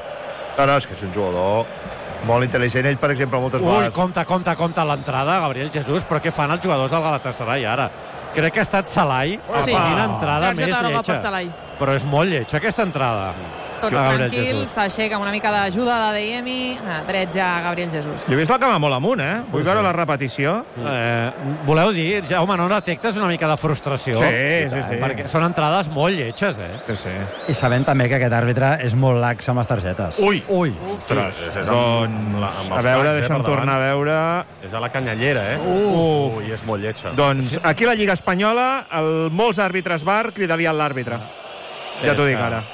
No, no, és que és un jugador molt intel·ligent. Ell, per exemple, moltes Ui, vegades... compte, compte, compte l'entrada, Gabriel Jesús, però què fan els jugadors del Galatasaray ara? Crec que ha estat Salai, Sí. quina entrada més Targeta groga per lletja. Salai. Però és molt lletja aquesta entrada. Tots Gabriel tranquils, Jesús. s'aixeca amb una mica d'ajuda de Demi, dret ja a Gabriel Jesús. Jo he vist la cama molt amunt, eh? Vull veure la repetició. Eh, voleu dir, Jaume, no detectes una mica de frustració? Sí, sí, sí. Perquè són entrades molt lletges, eh? Sí, sí. I sabem també que aquest àrbitre és molt lax amb les targetes. Ui! Ui! Ostres, és Doncs, a veure, deixa'm tornar a veure... És a la canyallera, eh? Uf. Ui, és molt lletja. Doncs aquí a la Lliga Espanyola, el, molts àrbitres V A R cridarien l'àrbitre. Ja t'ho dic ara.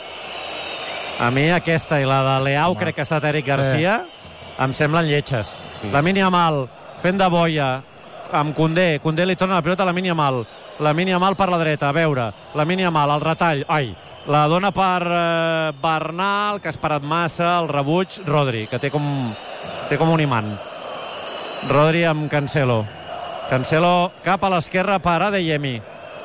A mi aquesta i la de Leao, crec que ha estat Eric Garcia, em semblen lletges. Lamine Yamal fent de boia amb Koundé. Koundé li torna la pilota a Lamine Yamal. Lamine Yamal per la dreta, a veure. Lamine Yamal, el retall. Ai, la dona per eh, Bernal, que ha esperat massa, el rebuig. Rodri, que té com, té com un imant. Rodri amb Cancelo. Cancelo cap a l'esquerra per Adeyemi.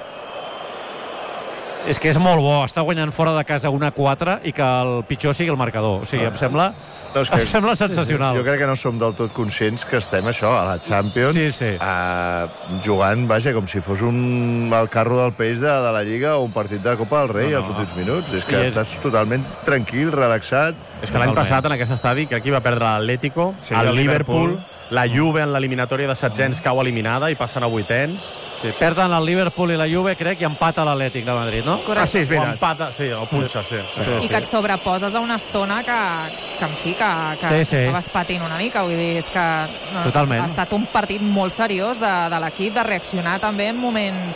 És que és molt bo, està guanyant fora de casa un a quatre i que el pitjor sigui el marcador. O sigui, em sembla, No, és que, em sembla sensacional. Jo crec que no som del tot conscients que estem això, a la Champions, Sí, sí. Uh, jugant, vaja, com si fos un, el carro del peix de, de la Lliga o un partit de Copa del Rei No, no. als últims minuts. És que I és- estàs totalment tranquil, relaxat. És que l'any Totalment. passat, en aquest estadi, crec que hi va perdre l'Atlético, Sí, el el Liverpool, Liverpool. la Juve en l'eliminatòria de setzents cau eliminada i passen a vuitens. Sí, perden el Liverpool i la Juve, crec, i empata l'Atlètic de Madrid, no? Ah, sí, és O veritat. empata, sí, o punxa, sí. sí. I que et sobreposes a una estona que, que en fi, que, que Sí, sí. estaves patint una mica. Vull dir, és que no, Totalment. ha estat un partit molt seriós de, de l'equip, de reaccionar també en moments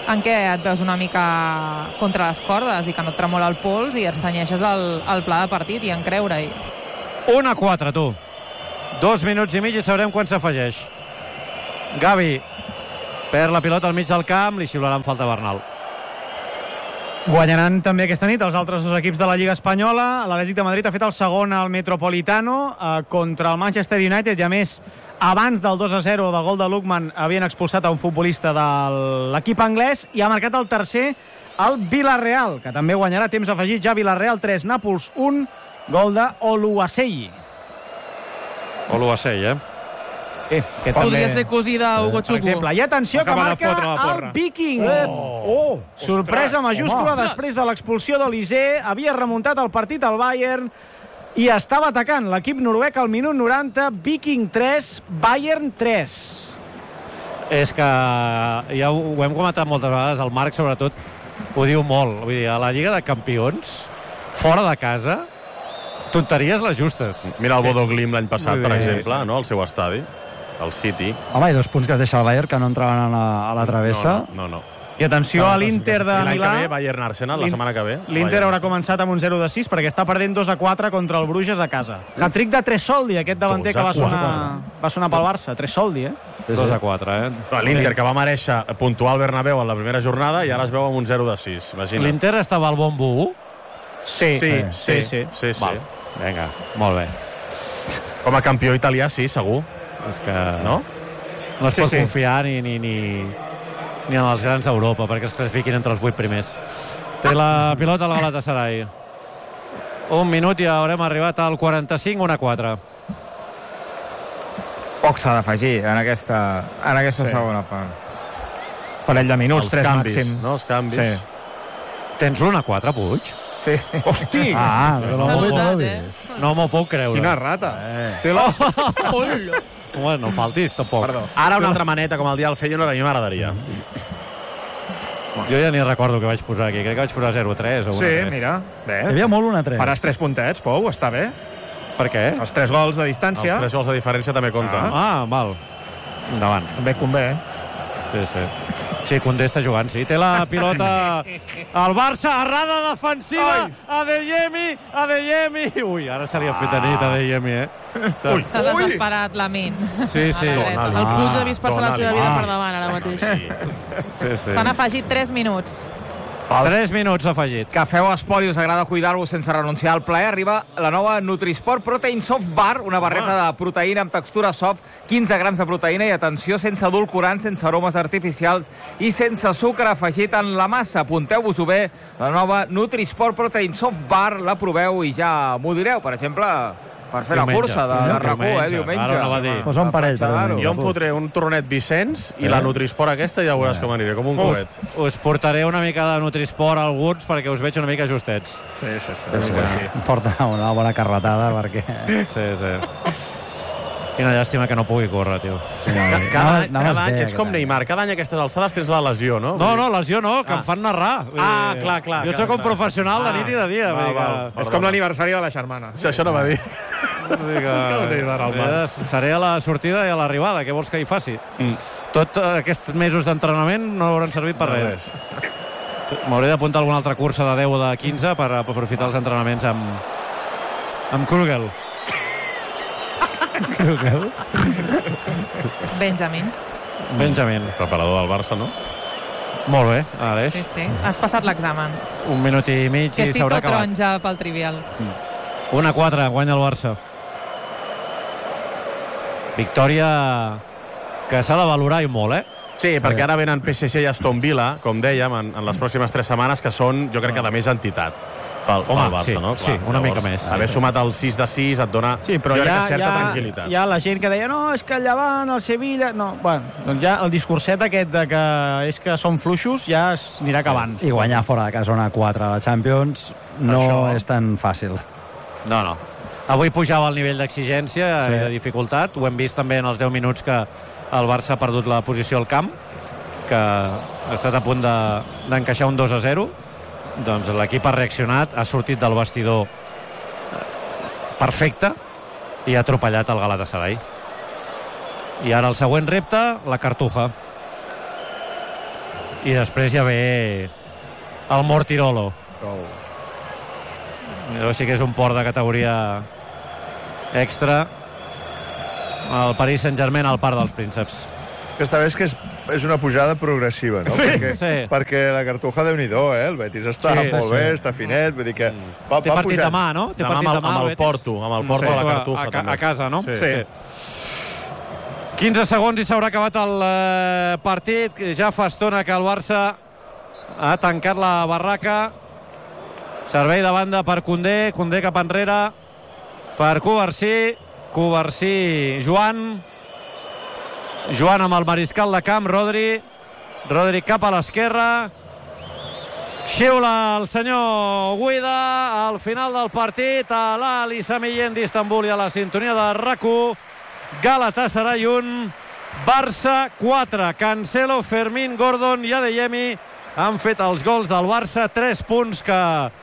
en què et veus una mica contra les cordes i que no et tremola el pols i et cenyeixes el, el pla de partit i en creure-hi. un a quatre, tu. Dos minuts i mig i sabrem quan s'afegeix. Gavi perd la pilota al mig del camp, li xiularan falta Bernal. Guanyaran també aquesta nit els altres dos equips de la Lliga Espanyola. L'Atlètic de Madrid ha fet el segon al Metropolitano eh, contra el Manchester United i, a més, abans del dos a zero del gol de Lookman havien expulsat a un futbolista de l'equip anglès i ha marcat el tercer el Villarreal, que també guanyarà temps afegit ja. Villarreal tres, Nàpols un, gol de Oluwasei. Oluwasei, eh? Eh, que Podria també, ser cosí d'Hugo per Chukwu. exemple. I atenció, que Acaba de marca fotre la porra. el Viking. Oh, Oh, sorpresa majúscula Home. després de l'expulsió d'Olysée. Havia remuntat el partit al Bayern i estava atacant l'equip noruec al minut noranta. Viking tres, Bayern tres. És que ja ho, ho hem comentat moltes vegades, el Marc sobretot ho diu molt. Vull dir, a la Lliga de Campions, fora de casa, tonteries les justes. Mira el Bodo Glimt l'any passat, Vull per dir, exemple, sí. no? El seu estadi, el City. Home, i dos punts que es deixa el Bayern que no entraven a la, a la travessa. No, no, no. no. I atenció a l'Inter de I l'any que ve, Milà. Bayern-Arsenal, la setmana que ve. L'Inter haurà començat amb un zero de sis perquè està perdent dos a quatre contra el Bruges a casa. Hat-trick de Tresoldi, aquest davanter que va sonar, va sonar pel Barça. Tresoldi, eh? dos a quatre, eh? No, L'Inter, que va mereixer puntuar al Bernabéu en la primera jornada, i ara es veu amb un zero de sis. Imagina't. L'Inter estava al bombo u? Sí, Sí, sí, sí, sí. sí, sí. Val. Vinga, molt bé. Com a campió italià, sí, segur. És que No? no es Sí, pot sí. confiar ni, ni, ni, ni en els grans d'Europa perquè es classifiquin entre els vuit primers. Té la pilota al Galatasaray. Un minut i haurem arribat al quaranta-cinc, un a quatre. Poc s'ha d'afegir en aquesta, en aquesta Sí. segona part. Parell de minuts, Els tres canvis, màxim. no? Els canvis. Sí. Tens l'un a quatre, Puig? Sí, sí. Hosti! Ah, S'ha no, no, notat, no, eh? No m'ho puc creure. Quina rata. Eh. Té la... Hola. Bueno, no faltis, tampoc. Perdó. Ara una altra maneta, com el dia del Feyenoord, a mi m'agradaria. Jo ja ni recordo què vaig posar aquí. Crec que vaig posar zero a tres o un a Sí, tres. mira. Bé. Hi havia molt un a tres. Faràs tres puntets, Pou, està bé. Per què? Els tres gols de Els distància. tres gols de diferència també compten. Ah, val. Endavant. Bé, convé. Sí, sí. Sí, Koundé està jugant, sí. Té la pilota el Barça, errada defensiva, Adeyemi, Adeyemi. Ui, ara se li ha fet a nit a Adeyemi, eh? Ui. S'ha desesperat Lamin. Sí, sí. A la dreta. Donali. El Puig ha vist passar la Donali. seva vida Ah. per davant ara mateix. Sí, sí. S'han afegit tres minuts. Tres minuts afegit. Que feu esport i us agrada cuidar-vos sense renunciar al plaer, arriba la nova Nutrisport Protein Soft Bar, una barreta de proteïna amb textura soft, quinze grams de proteïna i, atenció, sense edulcorants, sense aromes artificials i sense sucre afegit en la massa. Apunteu-vos-ho bé, la nova Nutrisport Protein Soft Bar, la proveu i ja m'ho direu, per exemple, per fer la Diumenge. cursa de, de Diumenge. RAC u, eh, diumenge. Ara ho anava a dir. Posa un parell, per Claro. Jo em fotré un tornet Vicenç i la Nutrisport aquesta ja veuràs com aniré, com un coet. Us portaré una mica de Nutrisport a alguns perquè us veig una mica justets. Sí, sí, sí. Sí, em porta una bona carretada perquè... Sí, sí. Quina llàstima que no pugui córrer, tio. Sí, no, Cada, cada, anaves cada bé, any, ets com aquest Neymar, cada any a aquestes alçades tens la lesió, no? No, no, lesió no, que Ah. em fan narrar. Vull Ah, dir, clar, clar, Jo clar, sóc un clar. professional de Ah, nit i de dia. val, vull dir val. que- És com l'aniversari de la germana. Això, això no va dir. vull dir que- Neymar al Eh, Seré a la sortida i a l'arribada, què vols que hi faci? Mm. Tot eh, aquests mesos d'entrenament no hauran servit per No, res. M'hauré d'apuntar alguna altra cursa de deu o de quinze per, per aprofitar els entrenaments amb, amb Krugel. Krugel. Benjamin. Benjamin. Preparador del Barça, no? Molt bé, Aleix. Sí, sí. Has passat l'examen. Un minut i mig Que i sí, s'haurà tot acabat. taronja pel trivial. un a quatre, guanya el Barça. Victòria que s'ha de valorar i molt, eh? Sí, perquè ara venen P S G i Aston Villa, com dèiem, en, en les pròximes tres setmanes, que són, jo crec que de més entitat pel, pel Home, Barça, sí, no? sí, una mica més. Haver sumat el sis de sis et dona, Sí, però jo crec ja, que certa ja, tranquil·litat. hi ha la gent que deia no, és que el Llevant, el Sevilla... No, bueno, doncs ja el discurset aquest de que és que són fluixos ja es anirà acabant. I guanyar fora de casa una quatre a la Champions no Això- és tan fàcil. No, no. Avui pujava el nivell d'exigència Sí. i de dificultat. Ho hem vist també en els deu minuts que el Barça ha perdut la posició al camp, que ha estat a punt de- d'encaixar un dos a zero. Doncs l'equip ha reaccionat, ha sortit del vestidor perfecte i ha atropellat el Galatasaray. I ara el següent repte, la Cartuja. i després ja ve el Mortirolo. Oh. Llavors sí que és un port de categoria extra. El Paris Saint-Germain al Parc dels Prínceps. Aquesta vegada és que és, és una pujada progressiva, no? Sí, perquè, sí. perquè la Cartuja, Déu-n'hi-do, eh? El Betis està Sí, molt sí. bé, està finet, vull dir que va, Té va partit pujant. demà, no? Té Demà partit amb el- demà, amb el Betis. Porto, amb el Porto Sí. de la Cartuja, a, a, també. a casa, no? Sí. sí. quinze segons i s'haurà acabat el eh, partit. Ja fa estona que el Barça ha tancat la barraca. Servei de banda per Koundé, Koundé cap enrere per Covarsí, Covarsí, Joan, Joan amb el mariscal de camp, Rodri, Rodri cap a l'esquerra, xiula el senyor Guida al final del partit, a l'Ali Sami Yen d'Istanbul i a la sintonia de RAC u. Galatasaray un, Barça quatre. Cancelo, Fermín, Gordon i Adeyemi han fet els gols del Barça, tres punts que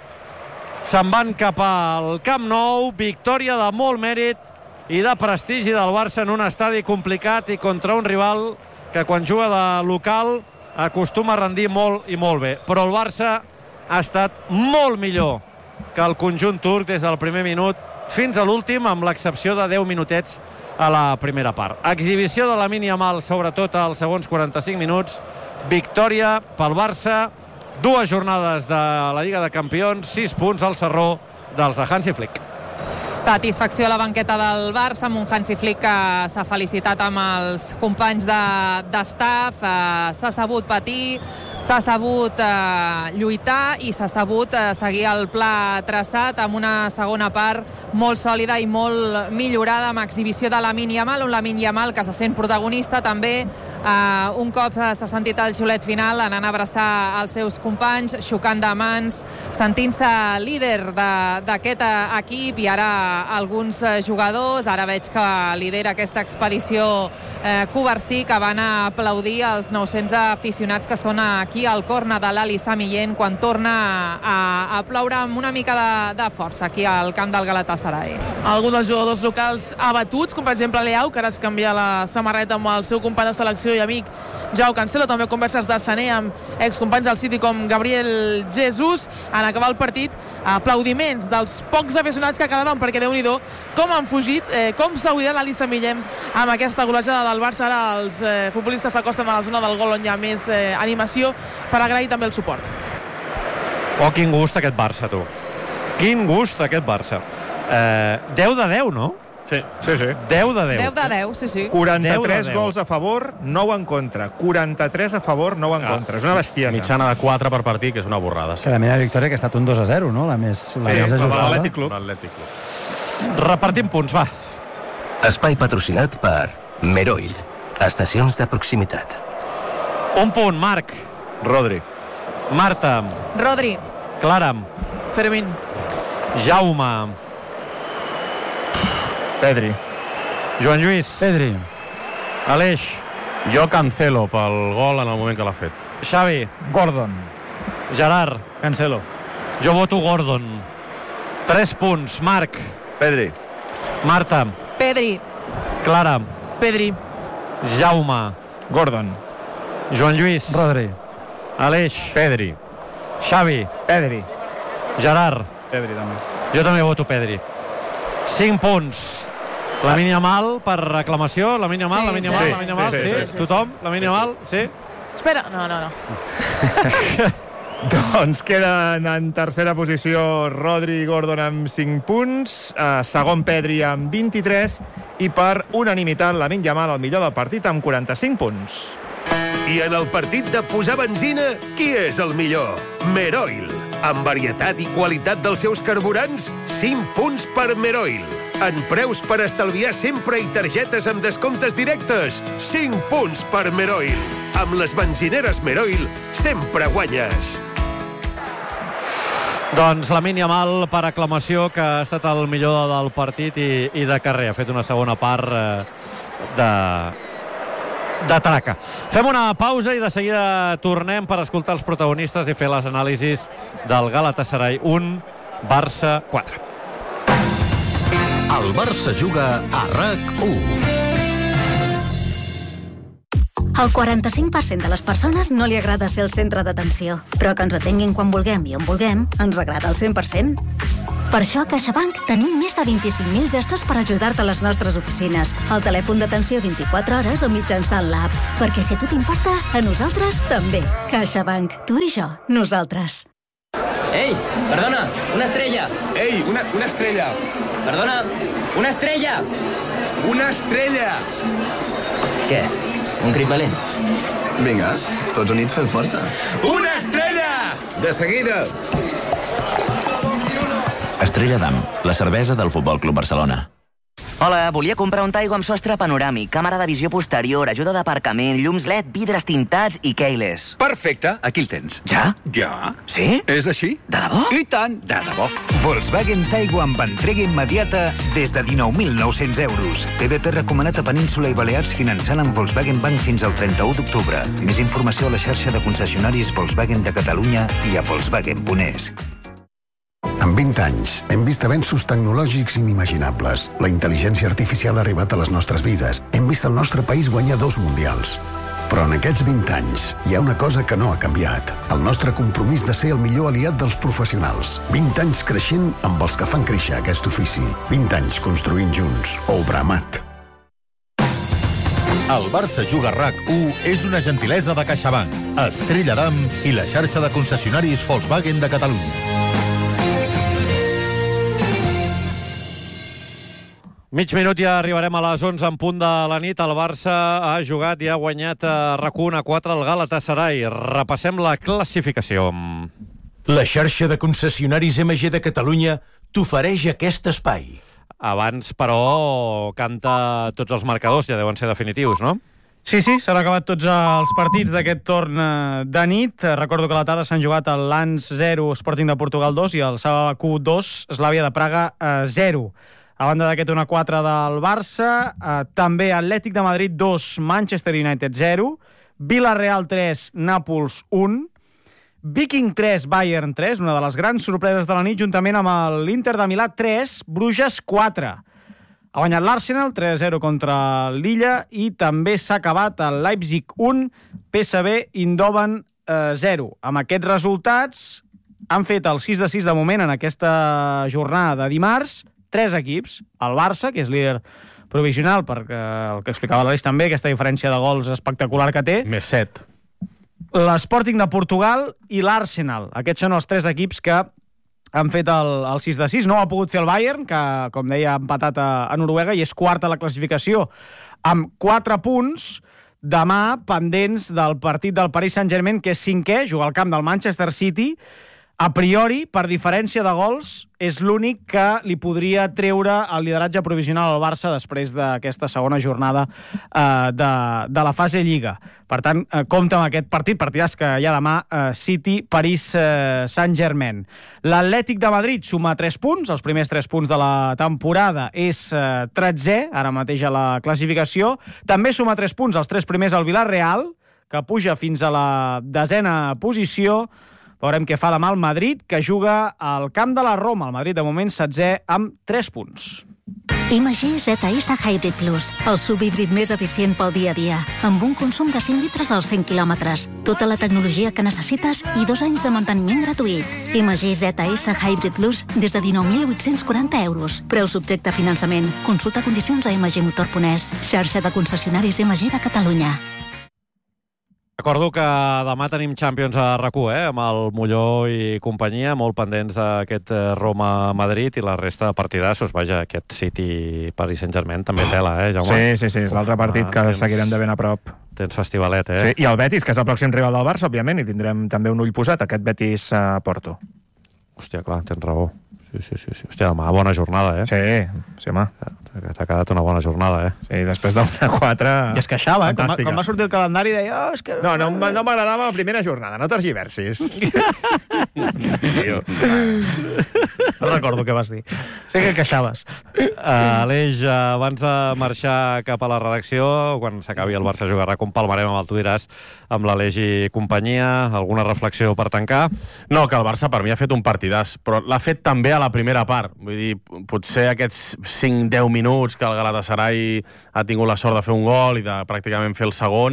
se'n van cap al Camp Nou. Victòria de molt mèrit i de prestigi del Barça en un estadi complicat i contra un rival que quan juga de local acostuma a rendir molt i molt bé. Però el Barça ha estat molt millor que el conjunt turc des del primer minut fins a l'últim, amb l'excepció de deu minutets a la primera part. Exhibició de Lamine Yamal, sobretot als segons quaranta-cinc minuts. Victòria pel Barça. Dues jornades de la Lliga de Campions, sis punts al sarró dels de Hansi Flick. Satisfacció a la banqueta del Barça amb un Hansi Flick que s'ha felicitat amb els companys de, de staff, eh, s'ha sabut patir, s'ha sabut eh, lluitar i s'ha sabut eh, seguir el pla traçat amb una segona part molt sòlida i molt millorada, amb exhibició de Lamine Yamal, un Lamine Yamal que se sent protagonista també, eh, un cop s'ha sentit el xiulet final anant a abraçar els seus companys, xocant de mans, sentint-se líder d'aquest equip, i ara alguns jugadors, ara veig que lidera aquesta expedició eh, Covarsí, que van a aplaudir els nou-cents aficionats que són aquí al corna de l'Ali Sami Yen quan torna a, a ploure amb una mica de, de força aquí al camp del Galatasaray. Alguns dels jugadors locals abatuts, com per exemple Leao, que ara es canvia la samarreta amb el seu company de selecció i amic Joao Cancelo, també converses de Sané amb excompanys del City com Gabriel Jesus. En acabar el partit, aplaudiments dels pocs aficionats que quedaven, perquè Déu-n'hi-do com han fugit, eh, com s'ha oblidat l'Ali Sami Yen amb aquesta golejada del Barça. Ara els eh, futbolistes s'acosten a la zona del gol on hi ha més eh, animació per agrair també el suport. Oh, quin gust aquest Barça, tu. Quin gust aquest Barça. Eh, deu de deu, no? Sí, sí, sí. deu de deu. deu de deu, sí, sí. quaranta-tres deu de deu. gols a favor, nou en contra. quaranta-tres a favor, nou en Ah, contra. És una bestiesa. Mitjana de quatre per partit, que és una borrada. Que la meva victòria que ha estat un dos a zero, no? La més, la Sí, més per ajustada. l'Atlètic Club. L'Atlètic Club. Repartim punts, va. Espai patrocinat per Meroil. Estacions de proximitat. Un punt, Marc. Rodri. Marta. Rodri. Clara. Fermín. Jaume. Pedri. Joan Lluís. Pedri. Aleix. Jo Cancelo pel gol en el moment que l'ha fet. Xavi. Gordon. Gerard. Cancelo. Jo voto Gordon. Tres punts, Marc. Pedri. Marta. Pedri. Clara. Pedri. Jaume. Gordon. Joan Lluís. Rodri. Aleix. Pedri. Xavi. Pedri. Gerard. Pedri, també. Jo també voto Pedri. Cinc punts. Lamine Yamal per reclamació. Lamine Yamal, Sí, Lamine sí, Yamal, sí, Lamine Yamal, sí, sí, sí, sí, sí, Tothom? Lamine Yamal, sí? Espera, no, no, no. Doncs queden en tercera posició Rodri i Gordon amb cinc punts, eh, segon Pedri amb vint-i-tres i per unanimitat Lamine Yamal el millor del partit amb quaranta-cinc punts. I en el partit de posar benzina, qui és el millor? Meroil. Amb varietat i qualitat dels seus carburants, cinc punts per Meroil. En preus per estalviar sempre i targetes amb descomptes directes, cinc punts per Meroil. Amb les benzineres Meroil sempre guanyes. Doncs Lamine Yamal per aclamació, que ha estat el millor del partit i, i de carrer. Ha fet una segona part eh, de... de traca. Fem una pausa i de seguida tornem per escoltar els protagonistes i fer les anàlisis del Galatasaray un, Barça quatre. El Barça juga a RAC u. Al quaranta-cinc per cent de les persones no li agrada ser el centre d'atenció, però que ens atenguin quan vulguem i on vulguem ens agrada al cent per cent. Per això a CaixaBank tenim més de vint-i-cinc mil gestos per ajudar-te a les nostres oficines, al telèfon d'atenció vint-i-quatre hores o mitjançant l'app. Perquè si a tu t'importa, a nosaltres també. CaixaBank. Tu i jo. Nosaltres. Ei, perdona, una estrella. Ei, una, una estrella. Perdona, una estrella. Una estrella. Què? Un crit valent? Vinga, tots units fem força. Una estrella! De seguida! Estrella Damm, la cervesa del Futbol Club Barcelona. Hola, volia comprar un Taigo amb sostre panoràmic, càmera de visió posterior, ajuda d'aparcament, llums L E D, vidres tintats i keyless. Perfecte, aquí el tens. Ja? Ja. Sí? És així? De debò? I tant, de debò. Volkswagen Taigo amb entrega immediata des de dinou mil nou-cents euros. P V P recomanat a Península i Balears finançant amb Volkswagen Bank fins al trenta-u d'octubre. Més informació a la xarxa de concessionaris Volkswagen de Catalunya i a volkswagen punt es. En vint anys, hem vist avenços tecnològics inimaginables. La intel·ligència artificial ha arribat a les nostres vides. Hem vist el nostre país guanyar dos mundials. Però en aquests vint anys hi ha una cosa que no ha canviat. El nostre compromís de ser el millor aliat dels professionals. vint anys creixent amb els que fan créixer aquest ofici. vint anys construint junts. Obra Amat. El Barça Juga RAC u és una gentilesa de CaixaBank, Estrella Damm i la xarxa de concessionaris Volkswagen de Catalunya. Mig minut i ja arribarem a les onze en punt de la nit. El Barça ha jugat i ha guanyat a RAC u a quatre al Galatasaray. Repassem la classificació. La xarxa de concessionaris M G de Catalunya t'ofereix aquest espai. Abans, però, canta tots els marcadors, ja deuen ser definitius, no? Sí, sí, s'han acabat tots els partits d'aquest torn de nit. Recordo que a la tarda s'han jugat el Lens zero, Sporting de Portugal dos i el Sabaku dos, Slavia de Praga zero. A banda d'aquest un a quatre del Barça, eh, també Atlètic de Madrid dos, Manchester United zero, Villarreal tres, Nàpols un, Viking tres, Bayern tres, una de les grans sorpreses de la nit, juntament amb l'Inter de Milà tres, Bruges quatre. Ha guanyat l'Arsenal tres a zero contra l'Illa i també s'ha acabat el Leipzig un, P S V Eindhoven zero. Amb aquests resultats han fet el sis de sis de moment en aquesta jornada de dimarts, tres equips, el Barça, que és líder provisional, perquè el que explicava l'Aleix també, aquesta diferència de gols espectacular que té. Més set. L'Sporting de Portugal i l'Arsenal. Aquests són els tres equips que han fet el, el sis de sis. No ho ha pogut fer el Bayern, que, com deia, ha empatat a, a Noruega i és quarta a la classificació amb quatre punts. Demà, pendents del partit del Paris Saint-Germain, que és cinquè, juga al camp del Manchester City. A priori, per diferència de gols, és l'únic que li podria treure el lideratge provisional al Barça després d'aquesta segona jornada eh, de, de la fase Lliga. Per tant, eh, compta amb aquest partit, partidàs que hi ha demà, eh, City-Paris eh, Saint-Germain. L'Atlètic de Madrid suma tres punts, els primers tres punts de la temporada, és eh, tretzè, ara mateix a la classificació. També suma tres punts, els tres primers al Villarreal, que puja fins a la desena posició. Veurem què fa demà el Madrid, que juga al camp de la Roma. El Madrid, de moment, setzè amb tres punts. I M G Z S Hybrid Plus, el subhíbrid més eficient pel dia a dia, amb un consum de cinc litres als cent quilòmetres, tota la tecnologia que necessites i dos anys de manteniment gratuït. I M G Z S Hybrid Plus des de dinou mil vuit-cents quaranta euros. Preu subjecte a finançament. Consulta condicions a m g motor punt es. Xarxa de concessionaris M G de Catalunya. Recordo que demà tenim Champions a RAC u, eh? Amb el Molló i companyia, molt pendents d'aquest Roma-Madrid i la resta de partidassos. Vaja, aquest City-Paris Saint-Germain també tela, eh, Jaume? Sí, sí, sí, és l'altre partit que tens, seguirem de ben a prop. Tens festivalet, eh? Sí, i el Betis, que és el pròxim rival del Barça, òbviament, i tindrem també un ull posat, aquest Betis-Porto. Hòstia, clar, tens raó. Sí, sí, sí, sí. Hòstia, demà, bona jornada, eh? Sí, sí, home. T'ha quedat una bona jornada, eh? Sí, després d'una quatre... I es queixava, eh? Com, com va sortir el calendari deia... Oh, és que... No, no, no m'agradava la primera jornada, no tergiversis. No recordo què vas dir. Sé que queixaves. Uh, Aleix, uh, abans de marxar cap a la redacció, quan s'acabi el Barça Juga RAC u, palmarem amb el Tu diràs, amb l'Aleix i companyia. Alguna reflexió per tancar? No, que el Barça per mi ha fet un partidàs, però l'ha fet també a la primera part. Vull dir, potser aquests cinc deu minuts que el Galatasaray ha tingut la sort de fer un gol i de pràcticament fer el segon,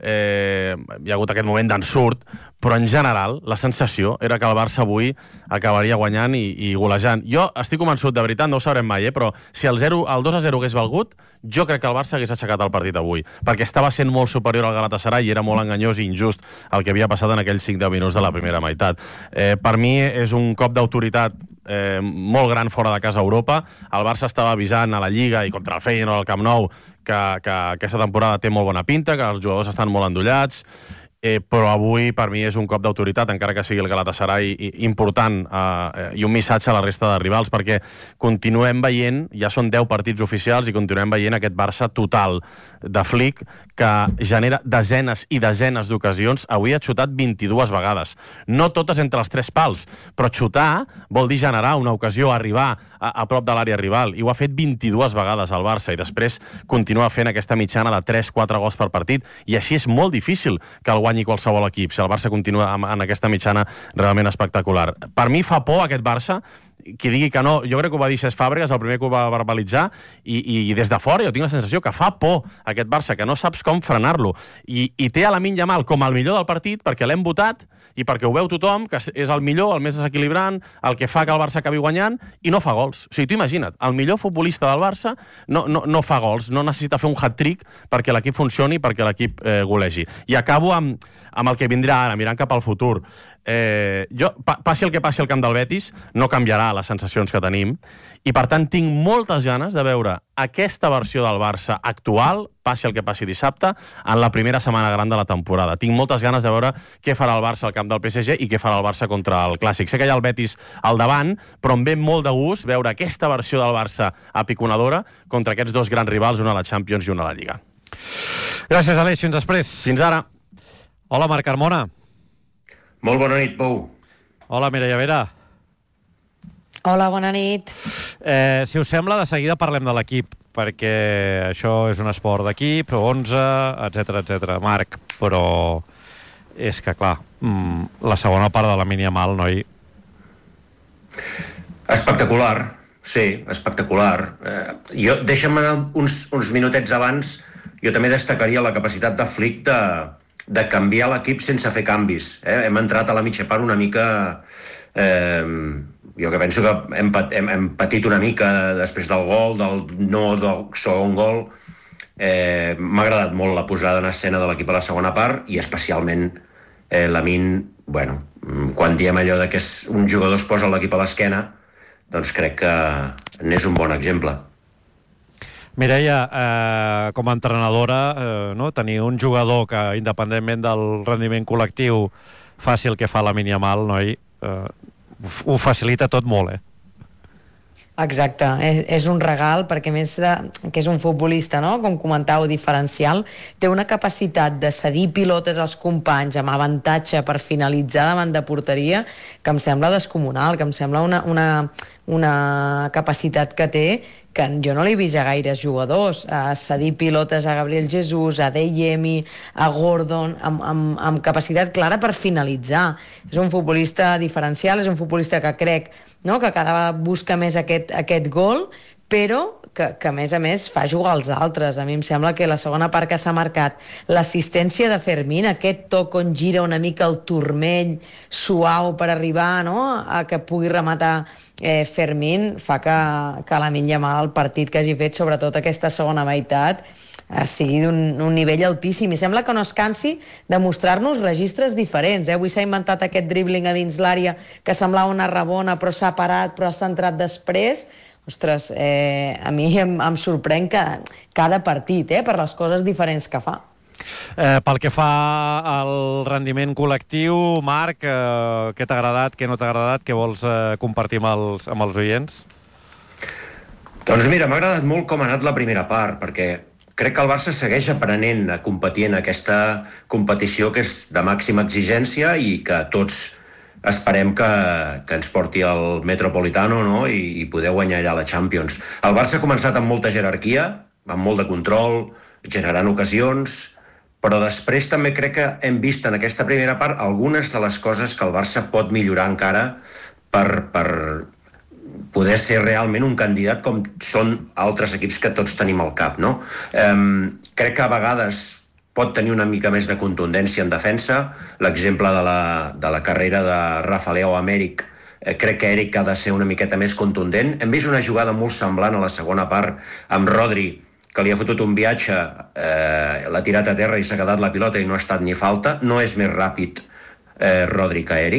eh, hi ha hagut aquest moment d'ensurt, però en general la sensació era que el Barça avui acabaria guanyant i, i golejant. Jo estic convençut, de veritat, no ho sabrem mai, eh, però si el, zero, el dos a zero hagués valgut, jo crec que el Barça hagués aixecat el partit avui, perquè estava sent molt superior al Galatasaray i era molt enganyós i injust el que havia passat en aquells cinc deu minuts de la primera meitat. Eh, per mi és un cop d'autoritat eh, molt gran fora de casa a Europa. El Barça estava avisant a la Lliga i contra el Feyenoord al Camp Nou que, que aquesta temporada té molt bona pinta, que els jugadors estan molt endollats, Eh, però avui per mi és un cop d'autoritat, encara que sigui el Galatasaray important, eh, i un missatge a la resta de rivals, perquè continuem veient, ja són deu partits oficials, i continuem veient aquest Barça total de Flick, que genera desenes i desenes d'ocasions. Avui ha xutat vint-i-dues vegades, no totes entre els tres pals, però xutar vol dir generar una ocasió, arribar a, a prop de l'àrea rival, i ho ha fet vint-i-dues vegades al Barça, i després continua fent aquesta mitjana de tres quatre gols per partit, i així és molt difícil que el guanyi qualsevol equip, si el Barça continua en aquesta mitjana realment espectacular. Per mi fa por aquest Barça, qui digui que no, jo crec que ho va dir Cesc Fàbregas, el primer que ho va verbalitzar, i, i des de fora jo tinc la sensació que fa por aquest Barça, que no saps com frenar-lo, i, i té a Lamine Yamal com el millor del partit, perquè l'hem votat, i perquè ho veu tothom, que és el millor, el més desequilibrant, el que fa que el Barça acabi guanyant, i no fa gols. O sigui, tu imagina't, el millor futbolista del Barça no, no, no fa gols, no necessita fer un hat-trick perquè l'equip funcioni, perquè l'equip eh, golegi. I acabo amb, amb el que vindrà ara, mirant cap al futur. Eh, jo, pa, passi el que passi al camp del Betis, no canviarà les sensacions que tenim, i per tant tinc moltes ganes de veure aquesta versió del Barça actual, passi el que passi dissabte, en la primera setmana gran de la temporada. Tinc moltes ganes de veure què farà el Barça al camp del P S G i què farà el Barça contra el Clàssic. Sé que hi ha el Betis al davant, però em ve molt de gust veure aquesta versió del Barça apiconadora contra aquests dos grans rivals, una a la Champions i una a la Lliga. Gràcies, Aleix. Fins després. Fins ara. Hola, Marc Carmona. Molt bona nit, Pou. Hola, Mireia Vera. Hola, bona nit. Eh, si us sembla, de seguida parlem de l'equip, perquè això és un esport d'equip, onze, etcètera, etcètera. Marc, però és que, clar, la segona part de Lamine Yamal, noi... Espectacular, sí, espectacular. Eh, jo, deixa'm uns, uns minutets abans, jo també destacaria la capacitat de Flick de... de canviar l'equip sense fer canvis. Eh? Hem entrat a la mitja part una mica... Eh, jo que penso que hem, hem, hem patit una mica després del gol, del no del segon gol. Eh, M'ha agradat molt la posada en escena de l'equip a la segona part, i especialment eh, Lamine, bueno, quan diem allò de que és un jugador es posa l'equip a l'esquena, doncs crec que n'és un bon exemple. Mireia, eh, com a entrenadora, eh, no? tenir un jugador que, independentment del rendiment col·lectiu, faci el que fa Lamine Yamal, noi, eh, ho facilita tot molt, eh? Exacte, és, és un regal, perquè més de, que és un futbolista, no? Com comentàveu, diferencial, té una capacitat de cedir pilotes als companys amb avantatge per finalitzar davant de porteria que em sembla descomunal, que em sembla una, una, una capacitat que té que jo no l'he vist a gaires jugadors, a cedir pilotes a Gabriel Jesús, a Deyemi, a Gordon, amb, amb, amb capacitat clara per finalitzar. És un futbolista diferencial, és un futbolista que crec, no?, que cada vegada busca més aquest, aquest gol, però que, que a més a més fa jugar als altres. A mi em sembla que la segona part que s'ha marcat, l'assistència de Fermín, aquest toc on gira una mica el turmell suau per arribar, no?, a que pugui rematar eh, Fermín, fa que, que Lamine Yamal, el partit que hagi fet, sobretot aquesta segona meitat, eh, sigui d'un un nivell altíssim. I sembla que no es cansi de mostrar-nos registres diferents. Eh? Avui s'ha inventat aquest dribbling a dins l'àrea que semblava una rabona, però s'ha parat, però ha centrat després. Ostres, eh, a mi em, em sorprèn que cada partit, eh, per les coses diferents que fa. Eh, pel que fa al rendiment col·lectiu, Marc, eh, què t'ha agradat, què no t'ha agradat, què vols eh, compartir amb els, amb els oients? Doncs mira, m'ha agradat molt com ha anat la primera part, perquè crec que el Barça segueix aprenent a competir en aquesta competició que és de màxima exigència i que tots esperem que, que ens porti al Metropolitano, no?, i, i poder guanyar allà la Champions. El Barça ha començat amb molta jerarquia, amb molt de control, generant ocasions, però després també crec que hem vist en aquesta primera part algunes de les coses que el Barça pot millorar encara per, per poder ser realment un candidat com són altres equips que tots tenim al cap, no? Um, crec que a vegades pot tenir una mica més de contundència en defensa. L'exemple de la, de la carrera de Rafa Leao amb Eric, eh, crec que Eric ha de ser una miqueta més contundent. Hem vist una jugada molt semblant a la segona part amb Rodri, que li ha fotut un viatge, eh, l'ha tirat a terra i s'ha quedat la pilota i no ha estat ni falta. No és més ràpid eh, Rodri que Eric.